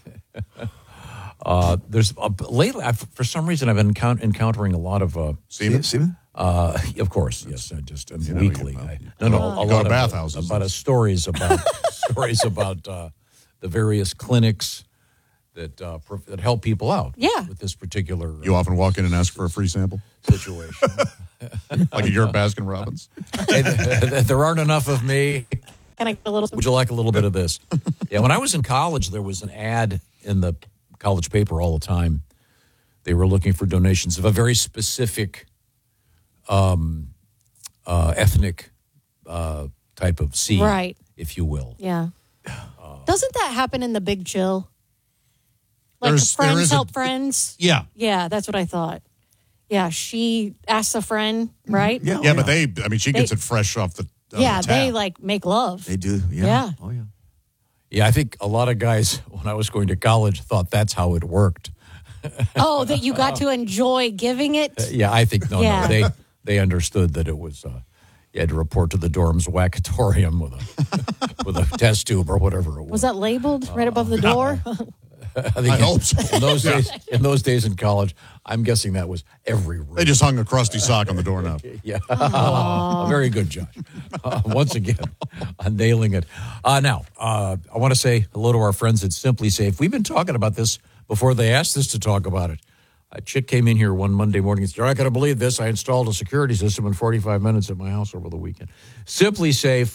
Speaker 18: There's lately, for some reason, I've been encountering a lot of
Speaker 15: Semen?
Speaker 18: Of course, yes. I just weekly. A
Speaker 15: Go
Speaker 18: lot
Speaker 15: to
Speaker 18: of
Speaker 15: bathhouses.
Speaker 18: stories about the various clinics that help people out.
Speaker 10: Yeah.
Speaker 18: With this particular
Speaker 15: You often walk in and ask for a free sample,
Speaker 18: situation.
Speaker 15: like at your Baskin Robbins.
Speaker 18: There aren't enough of me.
Speaker 10: Can I get a little?
Speaker 18: Would you like a little bit of this? Yeah, when I was in college, there was an ad in the college paper all the time. They were looking for donations of a very specific ethnic type of seed,
Speaker 10: Right.
Speaker 18: if you will.
Speaker 10: Yeah. Doesn't that happen in The Big Chill? Like
Speaker 15: there
Speaker 10: friends
Speaker 15: is a-
Speaker 10: help friends.
Speaker 15: Yeah.
Speaker 10: Yeah, that's what I thought. Yeah, she asks a friend, right?
Speaker 15: Yeah, but she gets it fresh off the
Speaker 10: Yeah,
Speaker 15: the
Speaker 10: they
Speaker 15: tap.
Speaker 10: like make love.
Speaker 19: They do.
Speaker 10: Yeah.
Speaker 19: Oh, yeah.
Speaker 18: Yeah, I think a lot of guys, when I was going to college, thought that's how it worked.
Speaker 10: Oh, that you got to enjoy giving it?
Speaker 18: Yeah, I think, no,
Speaker 10: Yeah.
Speaker 18: they understood that it was, you had to report to the dorm's wackatorium with a test tube or whatever it was.
Speaker 10: Was that labeled right above the door?
Speaker 18: I think
Speaker 15: hope so.
Speaker 18: In those days in college, I'm guessing that was every room.
Speaker 15: They just hung a crusty sock on the doorknob.
Speaker 18: Yeah. Very good, Josh. Once again, nailing it. Now, I want to say hello to our friends at Simply Safe. We've been talking about this before they asked us to talk about it. A chick came in here one Monday morning and said, "You're not going to believe this. I installed a security system in 45 minutes at my house over the weekend." Simply Safe